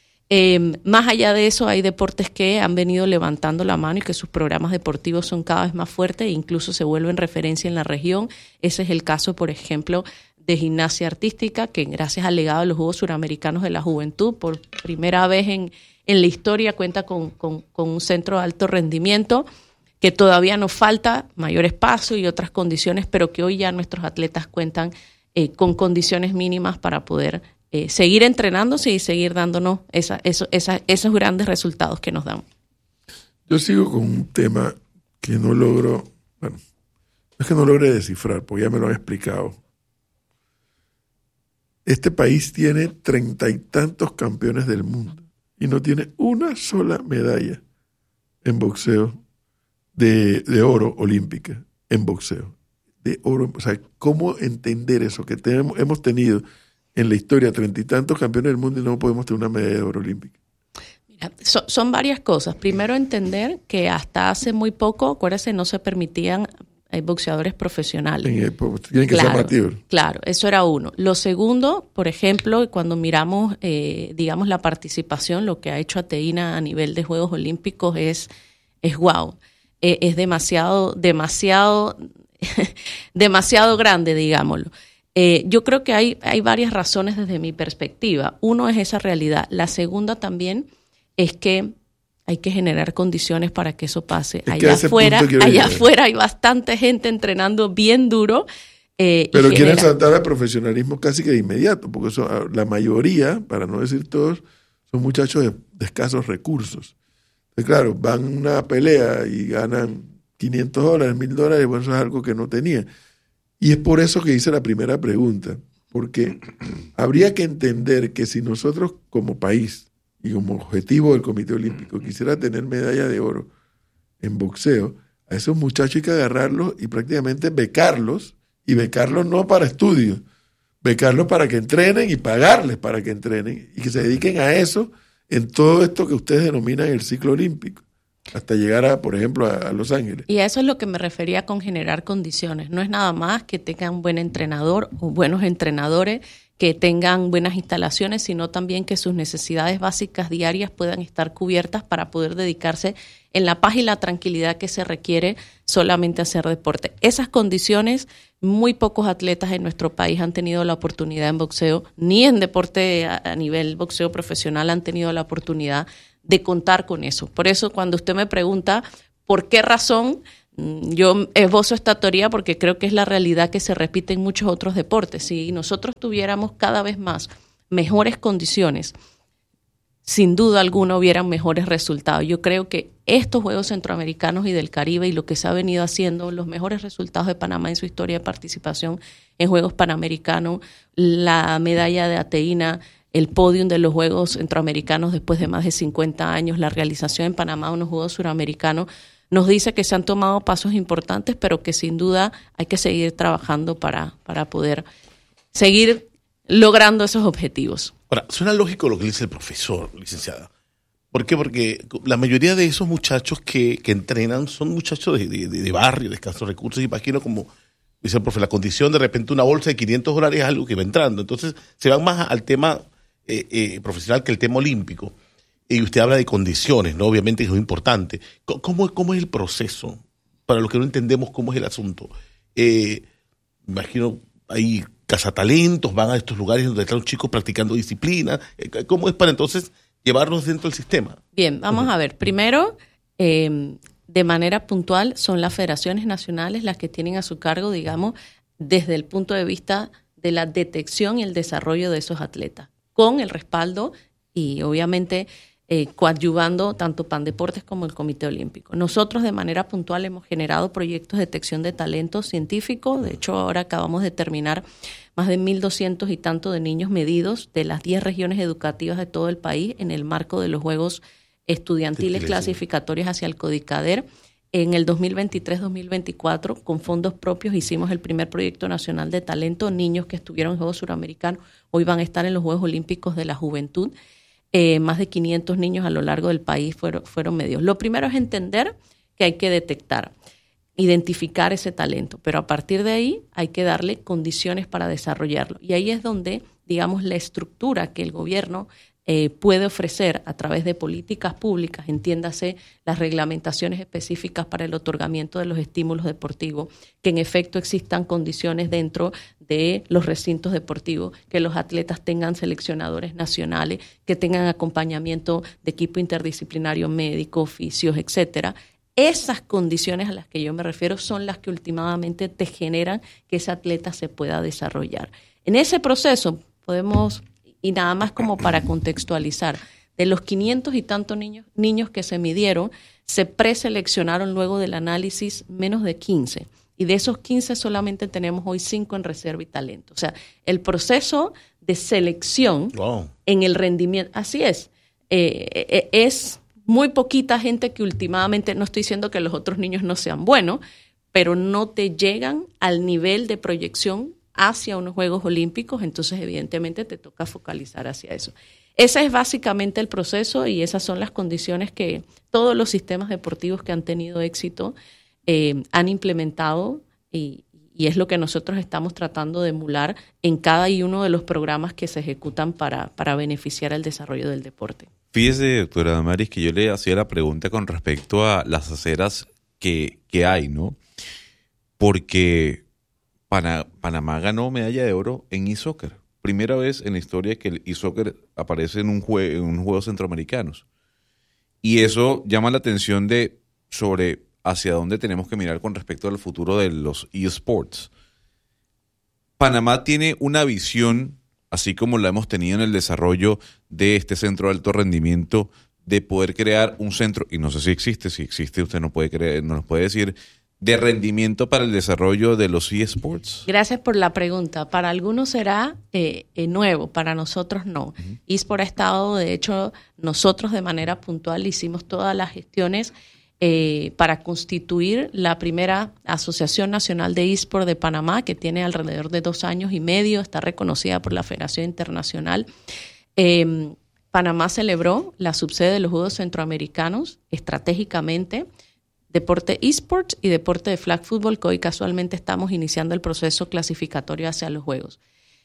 Eh, más allá de eso, hay deportes que han venido levantando la mano y que sus programas deportivos son cada vez más fuertes e incluso se vuelven referencia en la región. Ese es el caso, por ejemplo, de gimnasia artística, que gracias al legado de los Juegos Suramericanos de la Juventud, por primera vez en, en la historia cuenta con, con, con un centro de alto rendimiento, que todavía nos falta mayor espacio y otras condiciones, pero que hoy ya nuestros atletas cuentan eh, con condiciones mínimas para poder eh, seguir entrenándose y seguir dándonos esa, eso, esa, esos grandes resultados que nos dan. Yo sigo con un tema que no logro, bueno, no es que no logre descifrar, porque ya me lo han explicado. Este país tiene treinta y tantos campeones del mundo y no tiene una sola medalla en boxeo de, de oro olímpica, en boxeo. De oro, o sea, ¿cómo entender eso? Que tenemos, hemos tenido en la historia treinta y tantos campeones del mundo y no podemos tener una medalla de oro olímpica. Mira, so, son varias cosas. Primero, entender que hasta hace muy poco, acuérdense, no se permitían eh, boxeadores profesionales. Tienen que claro, ser amateur. Claro, eso era uno. Lo segundo, por ejemplo, cuando miramos, eh, digamos, la participación, lo que ha hecho Ateína a nivel de Juegos Olímpicos es, es wow. Eh, es demasiado, demasiado, demasiado grande, digámoslo. Eh, yo creo que hay, hay varias razones desde mi perspectiva. Uno es esa realidad. La segunda también es que hay que generar condiciones para que eso pase. Es allá afuera, allá afuera hay bastante gente entrenando bien duro. Eh, Pero y quieren genera... saltar al profesionalismo casi que de inmediato, porque eso, la mayoría, para no decir todos, son muchachos de, de escasos recursos. Entonces, claro, van a una pelea y ganan quinientos dólares, mil dólares, bueno, eso es algo que no tenían. Y es por eso que hice la primera pregunta, porque habría que entender que si nosotros como país y como objetivo del Comité Olímpico quisiera tener medalla de oro en boxeo, a esos muchachos hay que agarrarlos y prácticamente becarlos, y becarlos no para estudios, becarlos para que entrenen y pagarles para que entrenen y que se dediquen a eso en todo esto que ustedes denominan el ciclo olímpico, hasta llegar a, por ejemplo, a, a Los Ángeles. Y a eso es lo que me refería con generar condiciones. No es nada más que tengan un buen entrenador o buenos entrenadores que tengan buenas instalaciones, sino también que sus necesidades básicas diarias puedan estar cubiertas para poder dedicarse en la paz y la tranquilidad que se requiere solamente hacer deporte. Esas condiciones, muy pocos atletas en nuestro país han tenido la oportunidad en boxeo, ni en deporte a, a nivel boxeo profesional han tenido la oportunidad de contar con eso. Por eso, cuando usted me pregunta por qué razón, yo esbozo esta teoría porque creo que es la realidad que se repite en muchos otros deportes. Si nosotros tuviéramos cada vez más mejores condiciones, sin duda alguna hubieran mejores resultados. Yo creo que estos Juegos Centroamericanos y del Caribe y lo que se ha venido haciendo, los mejores resultados de Panamá en su historia de participación en Juegos Panamericanos, la medalla de Ateína, el podium de los Juegos Centroamericanos después de más de cincuenta años, la realización en Panamá de unos Juegos Suramericanos, nos dice que se han tomado pasos importantes, pero que sin duda hay que seguir trabajando para, para poder seguir logrando esos objetivos. Ahora, suena lógico lo que dice el profesor, licenciada. ¿Por qué? Porque la mayoría de esos muchachos que, que entrenan son muchachos de, de, de barrio, de escasos recursos. Imagino, como dice el profe, la condición de repente una bolsa de quinientos dólares es algo que va entrando. Entonces se van más al tema eh, eh, profesional que el tema olímpico. Y usted habla de condiciones, ¿no? Obviamente es muy importante. ¿Cómo, cómo es el proceso? Para los que no entendemos cómo es el asunto. Eh, imagino, hay cazatalentos, van a estos lugares donde están los chicos practicando disciplina. ¿Cómo es para entonces llevarlos dentro del sistema? Bien, vamos uh-huh. a ver. Primero, eh, de manera puntual, son las federaciones nacionales las que tienen a su cargo, digamos, desde el punto de vista de la detección y el desarrollo de esos atletas, con el respaldo y obviamente eh, coadyuvando tanto Pandeportes como el Comité Olímpico. Nosotros de manera puntual hemos generado proyectos de detección de talento científico. De hecho, ahora acabamos de terminar más de mil doscientos y tanto de niños medidos de las diez regiones educativas de todo el país en el marco de los Juegos Estudiantiles sí, Clasificatorios hacia el CODICADER. En el dos mil veintitrés dos mil veinticuatro, con fondos propios, hicimos el primer proyecto nacional de talento. Niños que estuvieron en Juegos Suramericanos hoy van a estar en los Juegos Olímpicos de la Juventud. Eh, más de quinientos niños a lo largo del país fueron, fueron medios. Lo primero es entender que hay que detectar, identificar ese talento, pero a partir de ahí hay que darle condiciones para desarrollarlo. Y ahí es donde, digamos, la estructura que el gobierno eh, puede ofrecer a través de políticas públicas, entiéndase las reglamentaciones específicas para el otorgamiento de los estímulos deportivos, que en efecto existan condiciones dentro de los recintos deportivos, que los atletas tengan seleccionadores nacionales, que tengan acompañamiento de equipo interdisciplinario médico, oficios, etcétera. Esas condiciones a las que yo me refiero son las que últimamente te generan que ese atleta se pueda desarrollar. En ese proceso podemos, y nada más como para contextualizar, de los quinientos y tantos niños, niños que se midieron, se preseleccionaron luego del análisis menos de quince. Y de esos quince solamente tenemos hoy cinco en reserva y talento. O sea, el proceso de selección wow. en el rendimiento, así es, eh, es muy poquita gente que últimamente, no estoy diciendo que los otros niños no sean buenos, pero no te llegan al nivel de proyección hacia unos Juegos Olímpicos, entonces evidentemente te toca focalizar hacia eso. Ese es básicamente el proceso y esas son las condiciones que todos los sistemas deportivos que han tenido éxito Eh, han implementado y, y es lo que nosotros estamos tratando de emular en cada y uno de los programas que se ejecutan para, para beneficiar el desarrollo del deporte. Fíjese, doctora Damaris, que yo le hacía la pregunta con respecto a las aceras que, que hay, ¿no? Porque Pana, Panamá ganó medalla de oro en e-soccer. Primera vez en la historia que el e-soccer aparece en un, jue, en un Juegos Centroamericanos. Y eso llama la atención de sobre hacia dónde tenemos que mirar con respecto al futuro de los eSports. Panamá tiene una visión, así como la hemos tenido en el desarrollo de este centro de alto rendimiento, de poder crear un centro, y no sé si existe, si existe usted no puede creer, no nos puede decir, de rendimiento para el desarrollo de los eSports. Gracias por la pregunta. Para algunos será eh, eh, nuevo, para nosotros no. Uh-huh. eSport ha estado, de hecho, nosotros de manera puntual hicimos todas las gestiones Eh, para constituir la primera Asociación Nacional de eSport de Panamá, que tiene alrededor de dos años y medio, está reconocida por la Federación Internacional. Eh, Panamá celebró la subsede de los Juegos Centroamericanos estratégicamente, deporte eSports y deporte de flag football, que hoy casualmente estamos iniciando el proceso clasificatorio hacia los Juegos.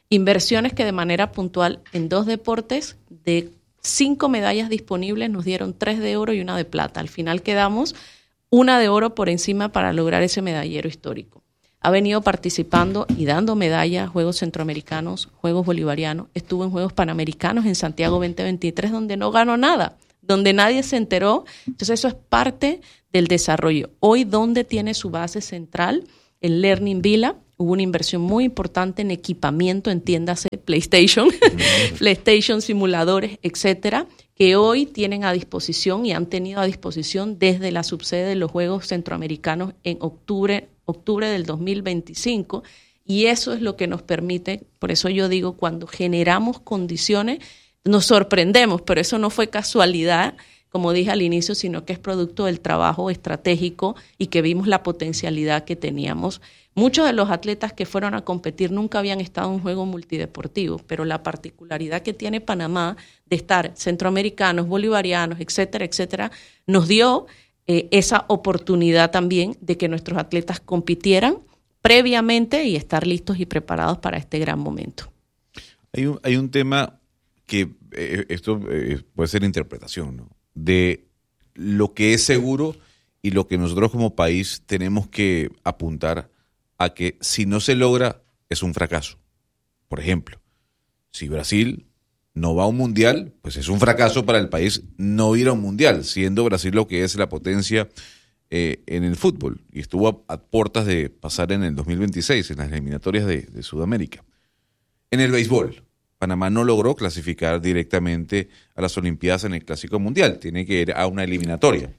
Inversiones que de manera puntual en dos deportes, de cinco medallas disponibles, nos dieron tres de oro y una de plata. Al final quedamos una de oro por encima para lograr ese medallero histórico. Ha venido participando y dando medallas, Juegos Centroamericanos, Juegos Bolivarianos. Estuvo en Juegos Panamericanos en Santiago veinte veintitrés, donde no ganó nada, donde nadie se enteró. Entonces eso es parte del desarrollo. Hoy, ¿dónde tiene su base central? En Learning Villa. Hubo una inversión muy importante en equipamiento, entiéndase, PlayStation, PlayStation, simuladores, etcétera, que hoy tienen a disposición y han tenido a disposición desde la subsede de los Juegos Centroamericanos en octubre, octubre del dos mil veinticinco. Y eso es lo que nos permite, por eso yo digo, cuando generamos condiciones, nos sorprendemos, pero eso no fue casualidad, como dije al inicio, sino que es producto del trabajo estratégico y que vimos la potencialidad que teníamos. Muchos de los atletas que fueron a competir nunca habían estado en un juego multideportivo, pero la particularidad que tiene Panamá de estar centroamericanos, bolivarianos, etcétera, etcétera, nos dio eh, esa oportunidad también de que nuestros atletas compitieran previamente y estar listos y preparados para este gran momento. Hay un, hay un tema que eh, esto eh, puede ser interpretación, ¿no? De lo que es seguro y lo que nosotros como país tenemos que apuntar a que si no se logra es un fracaso. Por ejemplo, si Brasil no va a un mundial, pues es un fracaso para el país no ir a un mundial, siendo Brasil lo que es la potencia eh, en el fútbol. Y estuvo a, a puertas de pasar en el dos mil veintiséis, en las eliminatorias de, de Sudamérica. En el béisbol, Panamá no logró clasificar directamente a las Olimpiadas en el Clásico Mundial. Tiene que ir a una eliminatoria.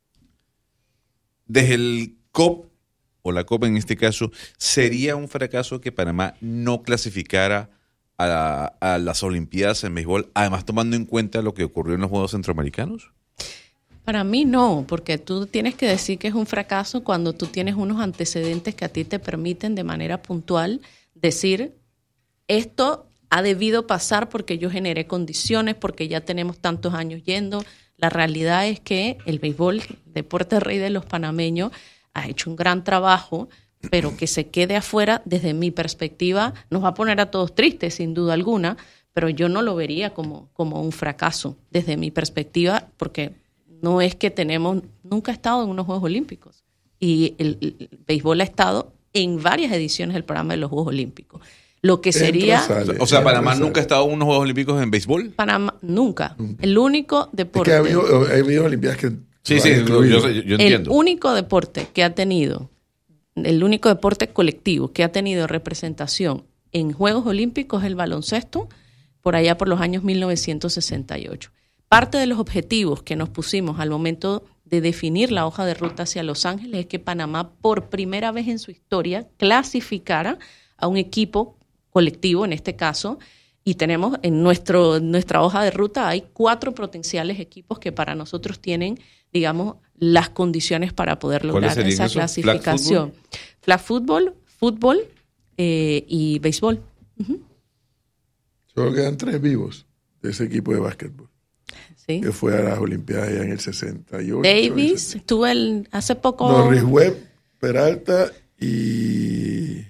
Desde el C O P, o la Copa en este caso, ¿sería un fracaso que Panamá no clasificara a, a las Olimpiadas en béisbol, además tomando en cuenta lo que ocurrió en los Juegos Centroamericanos? Para mí no, porque tú tienes que decir que es un fracaso cuando tú tienes unos antecedentes que a ti te permiten de manera puntual decir esto ha debido pasar porque yo generé condiciones, porque ya tenemos tantos años yendo. La realidad es que el béisbol, deporte rey de los panameños, ha hecho un gran trabajo, pero que se quede afuera, desde mi perspectiva, nos va a poner a todos tristes, sin duda alguna, pero yo no lo vería como, como un fracaso, desde mi perspectiva, porque no es que tenemos, nunca ha estado en unos Juegos Olímpicos, y el, el béisbol ha estado en varias ediciones del programa de los Juegos Olímpicos. Lo que sería... Sale, o sea, Panamá sale. nunca ha estado en unos Juegos Olímpicos en béisbol. Panamá, nunca. El único deporte... Es que ha habido, ha habido Olimpiadas que... Sí, sí, yo, yo, yo entiendo. El único deporte que ha tenido, el único deporte colectivo que ha tenido representación en Juegos Olímpicos es el baloncesto, por allá por los años mil novecientos sesenta y ocho. Parte de los objetivos que nos pusimos al momento de definir la hoja de ruta hacia Los Ángeles es que Panamá, por primera vez en su historia, clasificara a un equipo colectivo, en este caso, y tenemos en nuestro, nuestra hoja de ruta hay cuatro potenciales equipos que para nosotros tienen, digamos, las condiciones para poder lograr esa esos? clasificación. Flag fútbol, fútbol eh, y béisbol. Uh-huh. Solo quedan tres vivos de ese equipo de básquetbol, Sí. que fue a las Olimpiadas ya en el sesenta y ocho. Davis, estuvo el, hace poco... Norris Webb, Peralta y...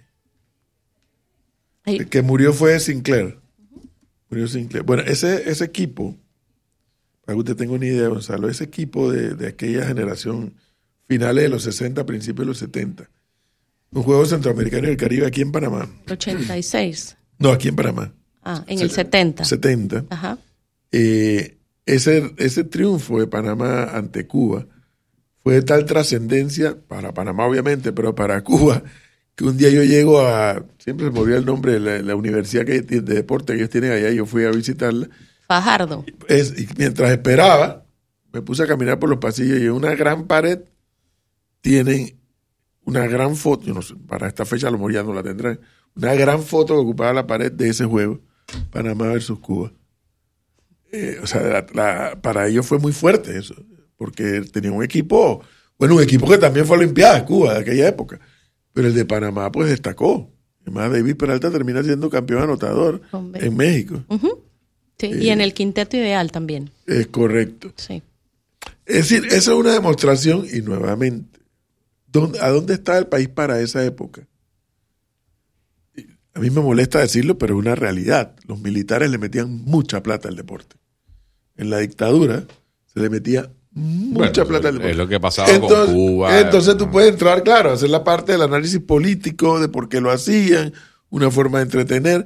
Ay. El que murió fue Sinclair. Murió Sinclair. Bueno, ese, ese equipo, para que usted tenga una idea, Gonzalo, ese equipo de, de aquella generación, finales de los sesenta, principios de los setenta, un juego centroamericano y del Caribe aquí en Panamá. ochenta y seis. No, aquí en Panamá. Ah, en el setenta. setenta. Ajá. Eh, ese, ese triunfo de Panamá ante Cuba fue de tal trascendencia, para Panamá obviamente, pero para Cuba, que un día yo llego a, siempre se me olvida el nombre de la, la universidad que, de deporte que ellos tienen allá, yo fui a visitarla. Fajardo. Es, y mientras esperaba, me puse a caminar por los pasillos y en una gran pared tienen una gran foto, yo no sé, para esta fecha a lo mejor ya no la tendrán, una gran foto que ocupaba la pared de ese juego, Panamá versus Cuba. Eh, o sea, la, la, para ellos fue muy fuerte eso, porque tenían un equipo, bueno, un equipo que también fue a Olimpiadas, Cuba, de aquella época. Pero el de Panamá, pues, destacó. Además, David Peralta termina siendo campeón anotador Hombre. en México. Uh-huh. Sí, Eh, y en el quinteto ideal también. Es correcto. Sí. Es decir, esa es una demostración, y nuevamente, ¿dónde, ¿a dónde está el país para esa época? a mí me molesta decirlo, pero es una realidad. Los militares le metían mucha plata al deporte. En la dictadura se le metía mucha Bueno, plata al deporte. es lo que pasaba entonces, con Cuba. Entonces tú puedes entrar, claro, a hacer la parte del análisis político, de por qué lo hacían, una forma de entretener,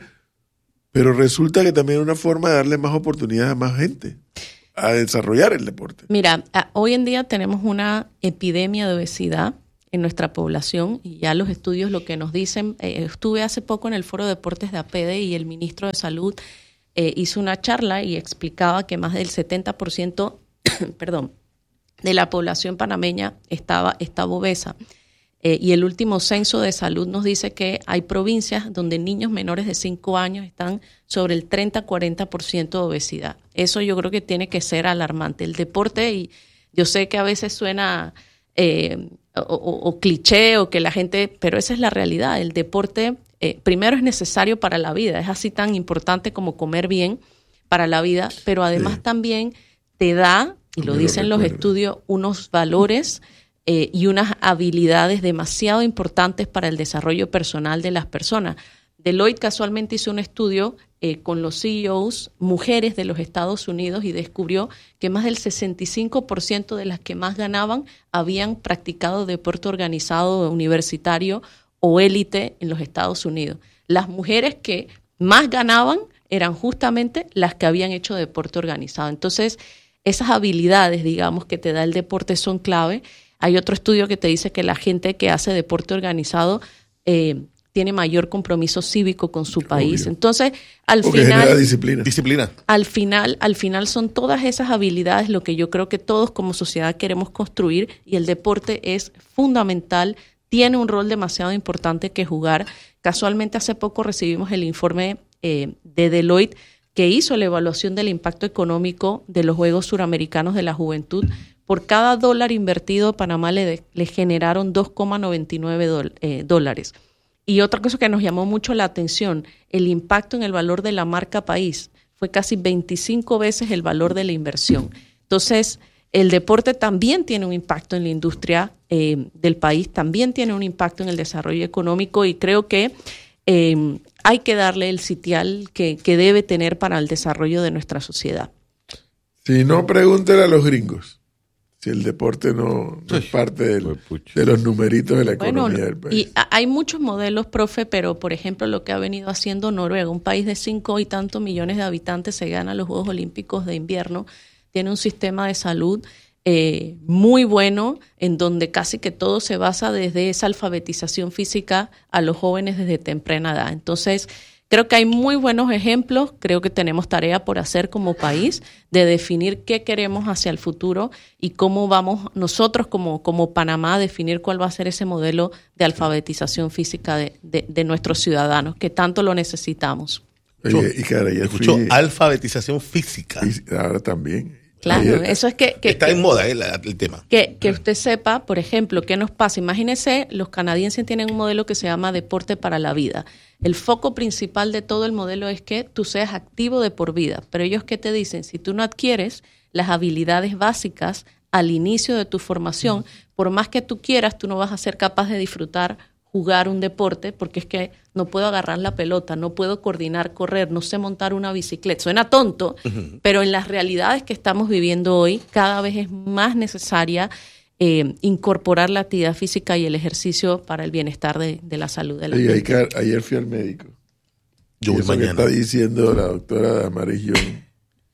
pero resulta que también es una forma de darle más oportunidades a más gente a desarrollar el deporte. Mira, a- hoy en día tenemos una epidemia de obesidad en nuestra población y ya los estudios lo que nos dicen, eh, estuve hace poco en el Foro de Deportes de A P E D E y el ministro de Salud eh, hizo una charla y explicaba que más del setenta por ciento perdón, de la población panameña estaba, estaba obesa. Eh, y el último censo de salud nos dice que hay provincias donde niños menores de cinco años están sobre el treinta a cuarenta por ciento de obesidad. Eso yo creo que tiene que ser alarmante. El deporte, y yo sé que a veces suena eh, o, o, o cliché o que la gente, pero esa es la realidad. El deporte eh, primero es necesario para la vida, es así tan importante como comer bien para la vida, pero además Sí. también te da, y lo Me lo dicen los recuerda. estudios, unos valores eh, y unas habilidades demasiado importantes para el desarrollo personal de las personas. Deloitte casualmente hizo un estudio eh, con los C E Os, mujeres de los Estados Unidos, y descubrió que más del sesenta y cinco por ciento de las que más ganaban habían practicado deporte organizado universitario o élite en los Estados Unidos. Las mujeres que más ganaban eran justamente las que habían hecho deporte organizado. Entonces, esas habilidades, digamos, que te da el deporte son clave. Hay otro estudio que te dice que la gente que hace deporte organizado eh, tiene mayor compromiso cívico con su país. Obvio. Entonces, al Porque genera final, disciplina. Disciplina. al final, al final son todas esas habilidades lo que yo creo que todos como sociedad queremos construir, y el deporte es fundamental, tiene un rol demasiado importante que jugar. Casualmente hace poco recibimos el informe eh, de Deloitte que hizo la evaluación del impacto económico de los Juegos Suramericanos de la Juventud. Por cada dólar invertido, Panamá le, le generaron dos coma noventa y nueve dol- eh, dólares. Y otra cosa que nos llamó mucho la atención, el impacto en el valor de la marca país fue casi veinticinco veces el valor de la inversión. Entonces, el deporte también tiene un impacto en la industria eh, del país, también tiene un impacto en el desarrollo económico, y creo que eh, hay que darle el sitial que, que debe tener para el desarrollo de nuestra sociedad. Si no, pregúntele a los gringos si el deporte no, no es parte del- Pues, pucha. de los numeritos de la Bueno, economía del país. y a- hay muchos modelos, profe, pero por ejemplo lo que ha venido haciendo Noruega, un país de cinco y tantos millones de habitantes, se gana los Juegos Olímpicos de invierno, tiene un sistema de salud eh, muy bueno, en donde casi que todo se basa desde esa alfabetización física a los jóvenes desde temprana edad. Entonces, creo que hay muy buenos ejemplos, creo que tenemos tarea por hacer como país de definir qué queremos hacia el futuro y cómo vamos nosotros como, como Panamá a definir cuál va a ser ese modelo de alfabetización física de, de, de nuestros ciudadanos, que tanto lo necesitamos. Oye, y cara, ayer Escuchó fui- alfabetización física. y ahora también. Claro, Ayer- eso es que... que Está que- en moda eh, la- el tema. Que, que usted sepa, por ejemplo, qué nos pasa. Imagínese, los canadienses tienen un modelo que se llama Deporte para la Vida. El foco principal de todo el modelo es que tú seas activo de por vida. Pero ellos, ¿qué te dicen? Si tú no adquieres las habilidades básicas al inicio de tu formación, por más que tú quieras, tú no vas a ser capaz de disfrutar jugar un deporte, porque es que no puedo agarrar la pelota, no puedo coordinar, correr, no sé montar una bicicleta. Suena tonto, uh-huh. pero en las realidades que estamos viviendo hoy, cada vez es más necesaria eh, incorporar la actividad física y el ejercicio para el bienestar de, de la salud de la Oye, gente. ayer, ayer fui al médico. Yo voy Eso que mañana. está diciendo la doctora Damaris Young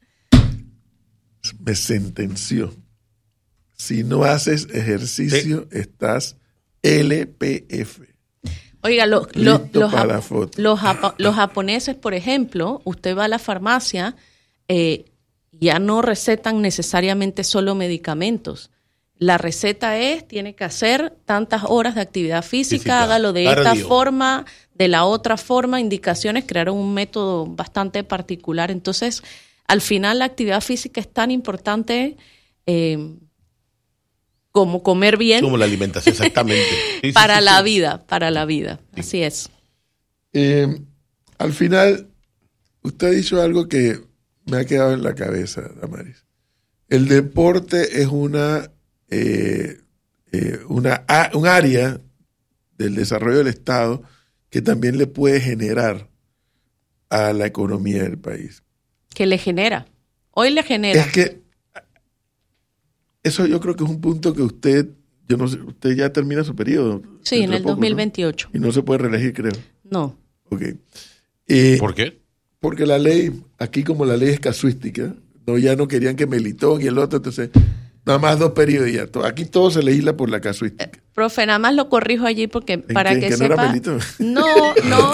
me sentenció. Si no haces ejercicio, sí. estás L P F. Oiga, lo, lo, los, para la foto. Los, los japoneses, por ejemplo, usted va a la farmacia, eh, ya no recetan necesariamente solo medicamentos. La receta es, tiene que hacer tantas horas de actividad física, física. hágalo de Cardio. esta forma, de la otra forma, indicaciones, crearon un método bastante particular. Entonces, al final la actividad física es tan importante eh, como comer bien. Como la alimentación, exactamente. Sí, para sí, sí, la sí. vida, para la vida. Sí. Así es. Eh, al final, usted ha dicho algo que me ha quedado en la cabeza, Damaris. El deporte es una, eh, eh, una a, un área del desarrollo del Estado que también le puede generar a la economía del país. Que le genera. Hoy le genera. Es que eso yo creo que es un punto que usted, yo no sé, usted ya termina su periodo. Sí, en el poco, dos mil veintiocho. ¿no? Y no se puede reelegir, creo. No. Ok. Eh, ¿Por qué? Porque la ley, aquí como la ley es casuística, no, ya no querían que Melitón y el otro, entonces nada más dos periodos y ya. Aquí todo se legisla por la casuística. Eh, profe, nada más lo corrijo allí porque para qué? que, ¿Que no sepa. era Melitón? No, no.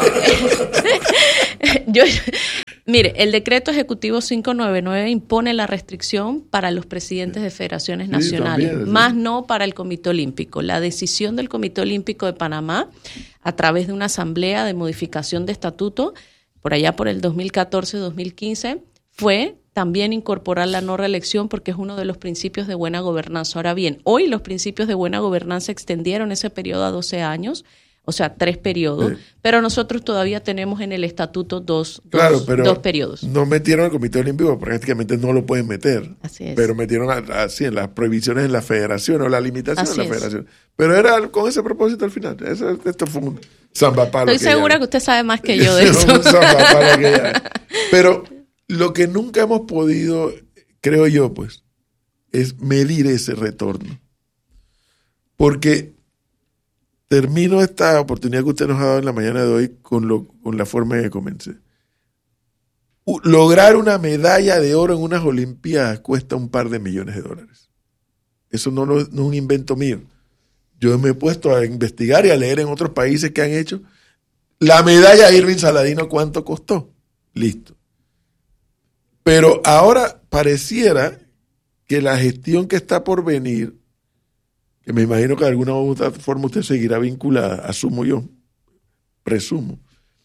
Yo, mire, el decreto ejecutivo quinientos noventa y nueve impone la restricción para los presidentes de federaciones Sí, nacionales, también, sí. más no para el Comité Olímpico. La decisión del Comité Olímpico de Panamá, a través de una asamblea de modificación de estatuto, por allá por el dos mil catorce dos mil quince, fue también incorporar la no reelección porque es uno de los principios de buena gobernanza. Ahora bien, hoy los principios de buena gobernanza extendieron ese periodo a doce años, o sea, tres periodos, Sí. pero nosotros todavía tenemos en el estatuto dos, Claro, dos, pero dos periodos. no metieron al Comité Olímpico, prácticamente no lo pueden meter. Así es. Pero metieron a- así en las prohibiciones de la federación o la limitación Así de la es. federación. Pero era con ese propósito al final. Eso, esto fue un zambapalo. Estoy segura que usted sabe más que yo de Fue eso. un zambapalo que ya- Pero lo que nunca hemos podido, creo yo, pues, es medir ese retorno. Porque termino esta oportunidad que usted nos ha dado en la mañana de hoy con, lo, con la forma en que comencé. U- Lograr una medalla de oro en unas Olimpiadas cuesta un par de millones de dólares. Eso no, lo- no es un invento mío. Yo me he puesto a investigar y a leer en otros países que han hecho. La medalla de Irving Saladino, ¿cuánto costó? Listo. Pero ahora pareciera que la gestión que está por venir, que me imagino que de alguna u otra forma usted seguirá vinculada, asumo yo, presumo,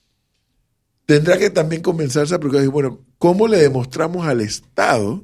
tendrá que también comenzarse a preguntar, bueno, ¿cómo le demostramos al Estado?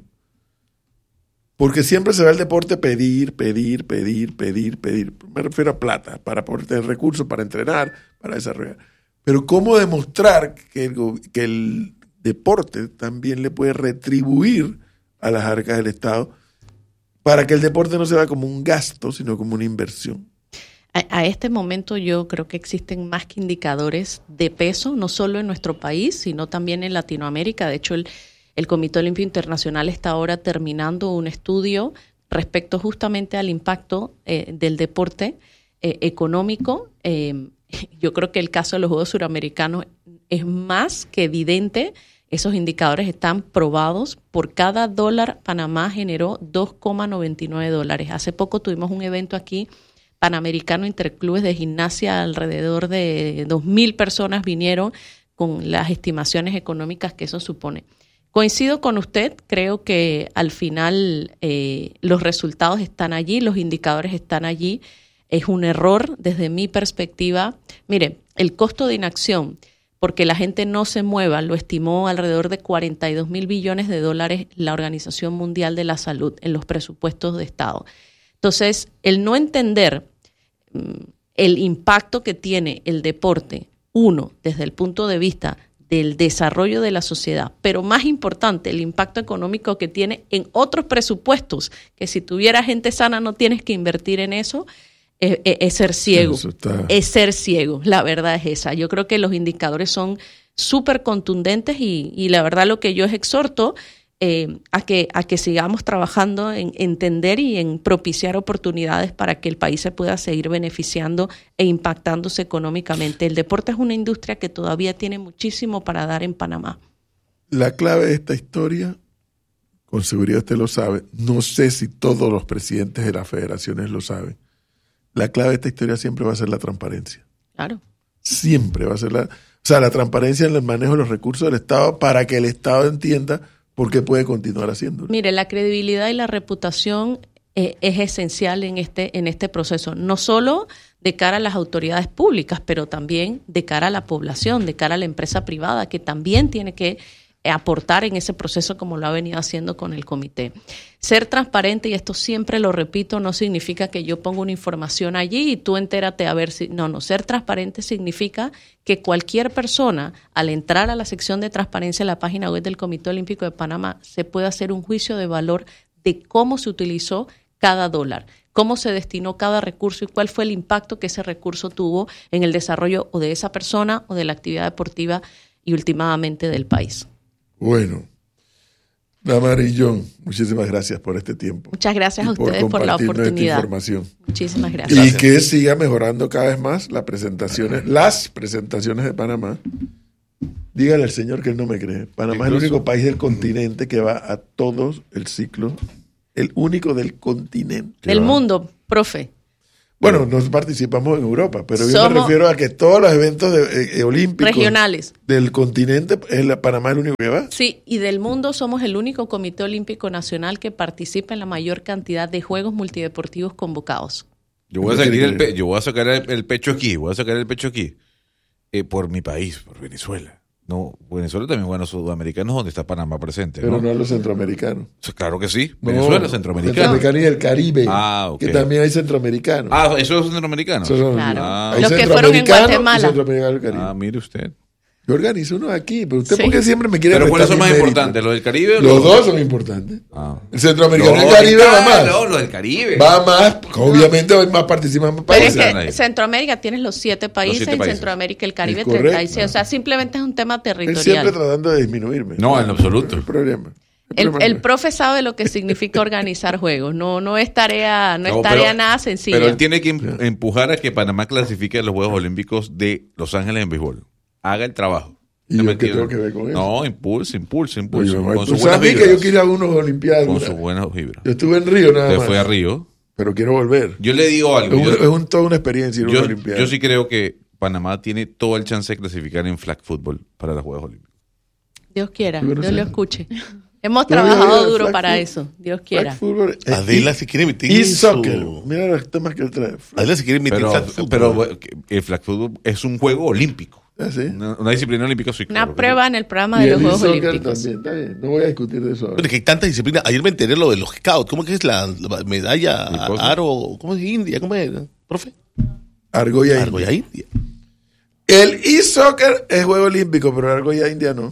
Porque siempre se va el deporte pedir, pedir, pedir, pedir, pedir. Me refiero a plata, para poder tener recursos, para entrenar, para desarrollar. Pero ¿cómo demostrar que el, go- que el deporte también le puede retribuir a las arcas del Estado para que el deporte no se vea como un gasto, sino como una inversión? A, a este momento yo creo que existen más que indicadores de peso, no solo en nuestro país, sino también en Latinoamérica. De hecho, el, el Comité Olímpico Internacional está ahora terminando un estudio respecto justamente al impacto eh, del deporte eh, económico. Eh, yo creo que el caso de los Juegos Suramericanos es más que evidente. Esos indicadores están probados. Por cada dólar, Panamá generó dos coma noventa y nueve dólares. Hace poco tuvimos un evento aquí, Panamericano Interclubes de Gimnasia, alrededor de dos mil personas vinieron con las estimaciones económicas que eso supone. Coincido con usted, creo que al final eh, los resultados están allí, los indicadores están allí. Es un error desde mi perspectiva. Mire, el costo de inacción, porque la gente no se mueva, lo estimó alrededor de cuarenta y dos mil billones de dólares la Organización Mundial de la Salud en los presupuestos de Estado. Entonces, el no entender mm, el impacto que tiene el deporte, uno, desde el punto de vista del desarrollo de la sociedad, pero más importante, el impacto económico que tiene en otros presupuestos, que si tuviera gente sana no tienes que invertir en eso, es, es, es ser ciego, Eso está- es ser ciego, la verdad es esa. Yo creo que los indicadores son súper contundentes y, y la verdad lo que yo es exhorto eh, a, que, a que sigamos trabajando en entender y en propiciar oportunidades para que el país se pueda seguir beneficiando e impactándose económicamente. El deporte es una industria que todavía tiene muchísimo para dar en Panamá. La clave de esta historia, con seguridad usted lo sabe, no sé si todos los presidentes de las federaciones lo saben, la clave de esta historia siempre va a ser la transparencia. Claro. Siempre va a ser la, o sea, la transparencia en el manejo de los recursos del Estado para que el Estado entienda por qué puede continuar haciéndolo. Mire, la credibilidad y la reputación eh, es esencial en este, en este proceso, no solo de cara a las autoridades públicas, pero también de cara a la población, de cara a la empresa privada, que también tiene que aportar en ese proceso como lo ha venido haciendo con el comité. Ser transparente, y esto siempre lo repito, no significa que yo ponga una información allí y tú entérate a ver si... No, no, ser transparente significa que cualquier persona, al entrar a la sección de transparencia en la página web del Comité Olímpico de Panamá, se puede hacer un juicio de valor de cómo se utilizó cada dólar. cómo se destinó cada recurso y cuál fue el impacto que ese recurso tuvo en el desarrollo o de esa persona o de la actividad deportiva y últimamente del país. Bueno, Damaris John, muchísimas gracias por este tiempo. Muchas gracias y a ustedes por, por la compartirnos oportunidad. Esta información. Muchísimas gracias. Y que siga mejorando cada vez más las presentaciones, las presentaciones de Panamá. Dígale al señor que él no me cree. Panamá Incluso, es el único país del continente que va a todos el ciclo. El único del continente. Del mundo, profe. Bueno, nos participamos en Europa, pero Somos yo me refiero a que todos los eventos de, eh, olímpicos regionales del continente, es la, Panamá es el único que va. Sí, y del mundo somos el único Comité Olímpico Nacional que participa en la mayor cantidad de juegos multideportivos convocados. Yo voy a sacar el, pe- yo voy a sacar el, el pecho aquí, voy a sacar el pecho aquí, eh, por mi país, por Venezuela. No, Venezuela también, bueno, sudamericanos donde está Panamá presente. Pero no, no los centroamericanos. Claro que sí. No, Venezuela, centroamericano. Centroamericano y el Caribe. Ah, ok. Que también hay centroamericanos. Ah, ¿eso es centroamericano? Eso son- Claro. Ah. hay Los que fueron en centroamericanos y Guatemala. centroamericanos del Caribe. Ah, mire usted. Yo organizo uno aquí, pero usted Sí. ¿por qué siempre me quiere ¿Pero cuáles son restar más mi mérito? importantes? ¿Los del Caribe o Los dos son importantes. Ah. El centroamericano y No, el Caribe va ah, más. No, los del Caribe. Va más, obviamente hoy más participan más Pero es países. Países. que Centroamérica tienes los siete países siete y países. Centroamérica y el Caribe Es correcto. treinta y seis. O sea, simplemente es un tema Él siempre territorial. tratando de disminuirme. No, en absoluto. El problema. El, problema el no es. profe sabe lo que significa organizar juegos. No, no es tarea, no es No, tarea pero- nada sencilla. Pero él tiene que em- empujar a que Panamá clasifique a los Juegos Olímpicos de Los Ángeles en béisbol. Haga el trabajo. ¿Y No yo me qué entiendo. tengo que ver con eso? No, impulse, impulse, Oye, impulse. mamá, con tú sus sabes buenas que yo vibras. quiero ir a unos olimpiadas. Con sus buenas vibras. Yo estuve en Río nada Usted más. fue a Río. Pero quiero volver. Yo le digo Es, algo. un- Yo, es un- toda una experiencia ir a yo- una olimpiada. yo sí creo que Panamá tiene todo el chance de clasificar en flag football para los Juegos Olímpicos. Dios quiera, Yo no Dios sé. lo escuche. Hemos Yo había trabajado oído de duro flag para foot- eso. Dios Flag quiera. football, eh, Adela y- se quiere meter y en soccer. su- Mira los temas que él trae. Adela se quiere meter Pero, en flag football. pero bueno, que el flag football es un juego olímpico. Ah, ¿sí? Una, una disciplina olímpica, sí. Una claro que prueba en el programa Y de los el Juegos e-soccer Olímpicos. también, está bien. No voy a discutir de eso ahora. Bueno, que hay tantas disciplinas. Ayer me enteré lo de los scouts. ¿Cómo que es la, la medalla ¿Qué cosa? aro? ¿Cómo es India? ¿Cómo es, profe? Argolla Argolla India. India. El e-soccer es juego olímpico, pero Argolla India no.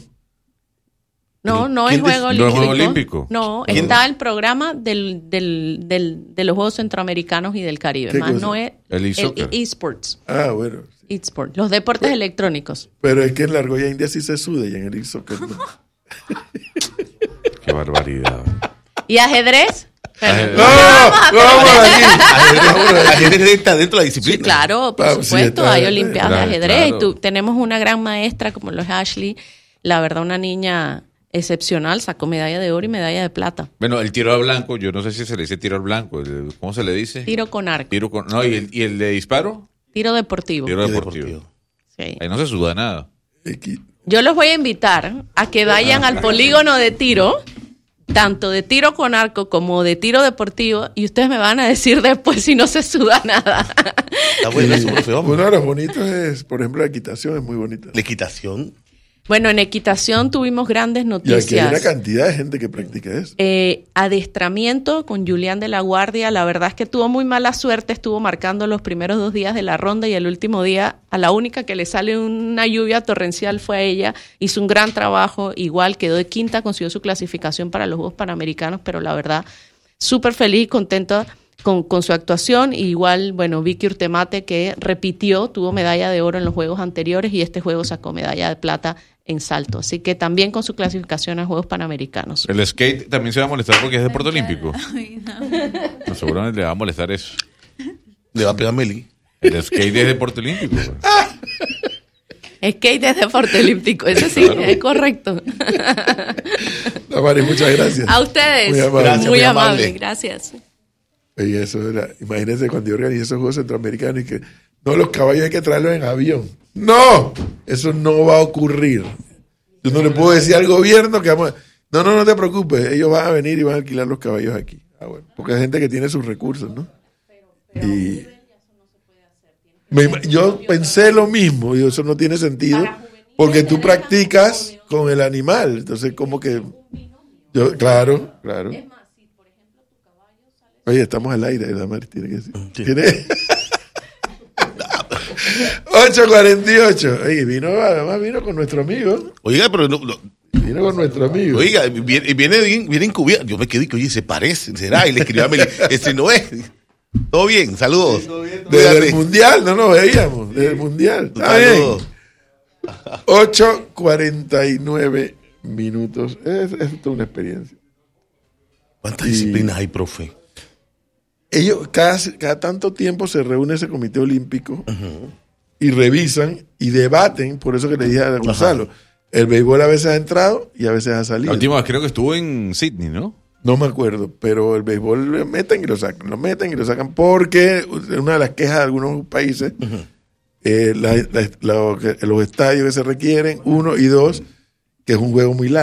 No, no es ¿Quién juego des- no es olímpico. juego olímpico? No, ¿Quién? está el programa del, del, del, de los Juegos Centroamericanos y del Caribe. ¿Qué Más cosa? no es El e-soccer. el eSports. Ah, bueno. eSports. Los deportes electrónicos. Pero es que en la Argolla India sí se sude y en el e-soccer no. Qué barbaridad. ¿Y ajedrez? Bueno, Ajedrez. ¡No! vamos a ¡No, vamos aquí! Ajedrez está dentro de la disciplina. Sí, claro, por Vamos, sí, supuesto, está- hay olimpiadas claro, de ajedrez. claro. Y tú- tenemos una gran maestra como lo es Ashley. La verdad, una niña excepcional, sacó medalla de oro y medalla de plata. Bueno, el tiro al blanco, yo no sé si se le dice tiro al blanco. el- ¿Cómo se le dice? Tiro con arco, Tiro con. No, ¿y el, y el de disparo? tiro deportivo. Tiro Y deportivo. deportivo. Sí. Ahí no se suda nada. Aquí- Yo los voy a invitar a que vayan al polígono de tiro, tanto de tiro con arco como de tiro deportivo, y ustedes me van a decir después si no se suda nada. Está bueno eso, profe. Vamos. Uno de los bonitos es, por ejemplo, la equitación es muy bonita. La equitación. Bueno, en equitación tuvimos grandes Y aquí hay una noticias. cantidad de gente que practica eso. Eh, adiestramiento con Julián de la Guardia. La verdad es que tuvo muy mala suerte, estuvo marcando los primeros dos días de la ronda y el último día a la única que le sale una lluvia torrencial fue a ella. Hizo un gran trabajo, igual quedó de quinta, consiguió su clasificación para los Juegos Panamericanos, pero la verdad súper feliz y contenta con, con su actuación. Y igual, bueno, Vicky Urtemate, que repitió, tuvo medalla de oro en los Juegos anteriores y este juego sacó medalla de plata en salto. Así que también con su clasificación a Juegos Panamericanos. El skate también se va a molestar porque es deporte olímpico. Ay, no. No, seguramente le va a molestar eso. Le va a pegar Meli. El skate es deporte olímpico. güey. Skate es deporte olímpico, eso sí, Claro. es correcto. Tamari, muchas gracias. A ustedes, Muy muy, amable. Gracias, muy amable. amable, gracias. Oye, eso era, imagínense cuando yo organizé esos Juegos Centroamericanos y que no, los caballos hay que traerlos en avión. ¡No! Eso no va a ocurrir. Yo no le puedo decir al gobierno que vamos a... No, no, no te preocupes, ellos van a venir y van a alquilar los caballos aquí. Ah, bueno, porque hay gente que tiene sus recursos, ¿no? Y me ima- yo pensé lo mismo, y eso no tiene sentido, porque tú practicas con el animal, entonces como que... Yo, claro, claro. Oye, estamos al aire, Damaris tiene que decir. Sí. ¿Tiene? ocho cuarenta y ocho. Oye, vino, además vino con nuestro amigo. Oiga, pero no, no- Vino con nuestro amigo. oiga, viene, viene bien, viene encubierto. Yo me quedé que, oye, se parece, será. Y le escribí a Meli, ese no es. Todo bien, saludos. Desde Cuídate. el Mundial, no nos veíamos. Desde el Mundial. Está bien. Saludos. ocho cuarenta y nueve minutos. Es, es toda una experiencia. ¿Cuántas Y- disciplinas hay, profe? Ellos cada, cada tanto tiempo se reúne ese comité olímpico y revisan y debaten, por eso que le dije a Gonzalo, el béisbol a veces ha entrado y a veces ha La salido. última vez creo que estuvo en Sydney, ¿no? No me acuerdo, pero el béisbol lo meten y lo sacan, lo meten y lo sacan porque una de las quejas de algunos países, eh, la- la- lo que- los estadios que se requieren, uno y dos, que es un juego muy largo.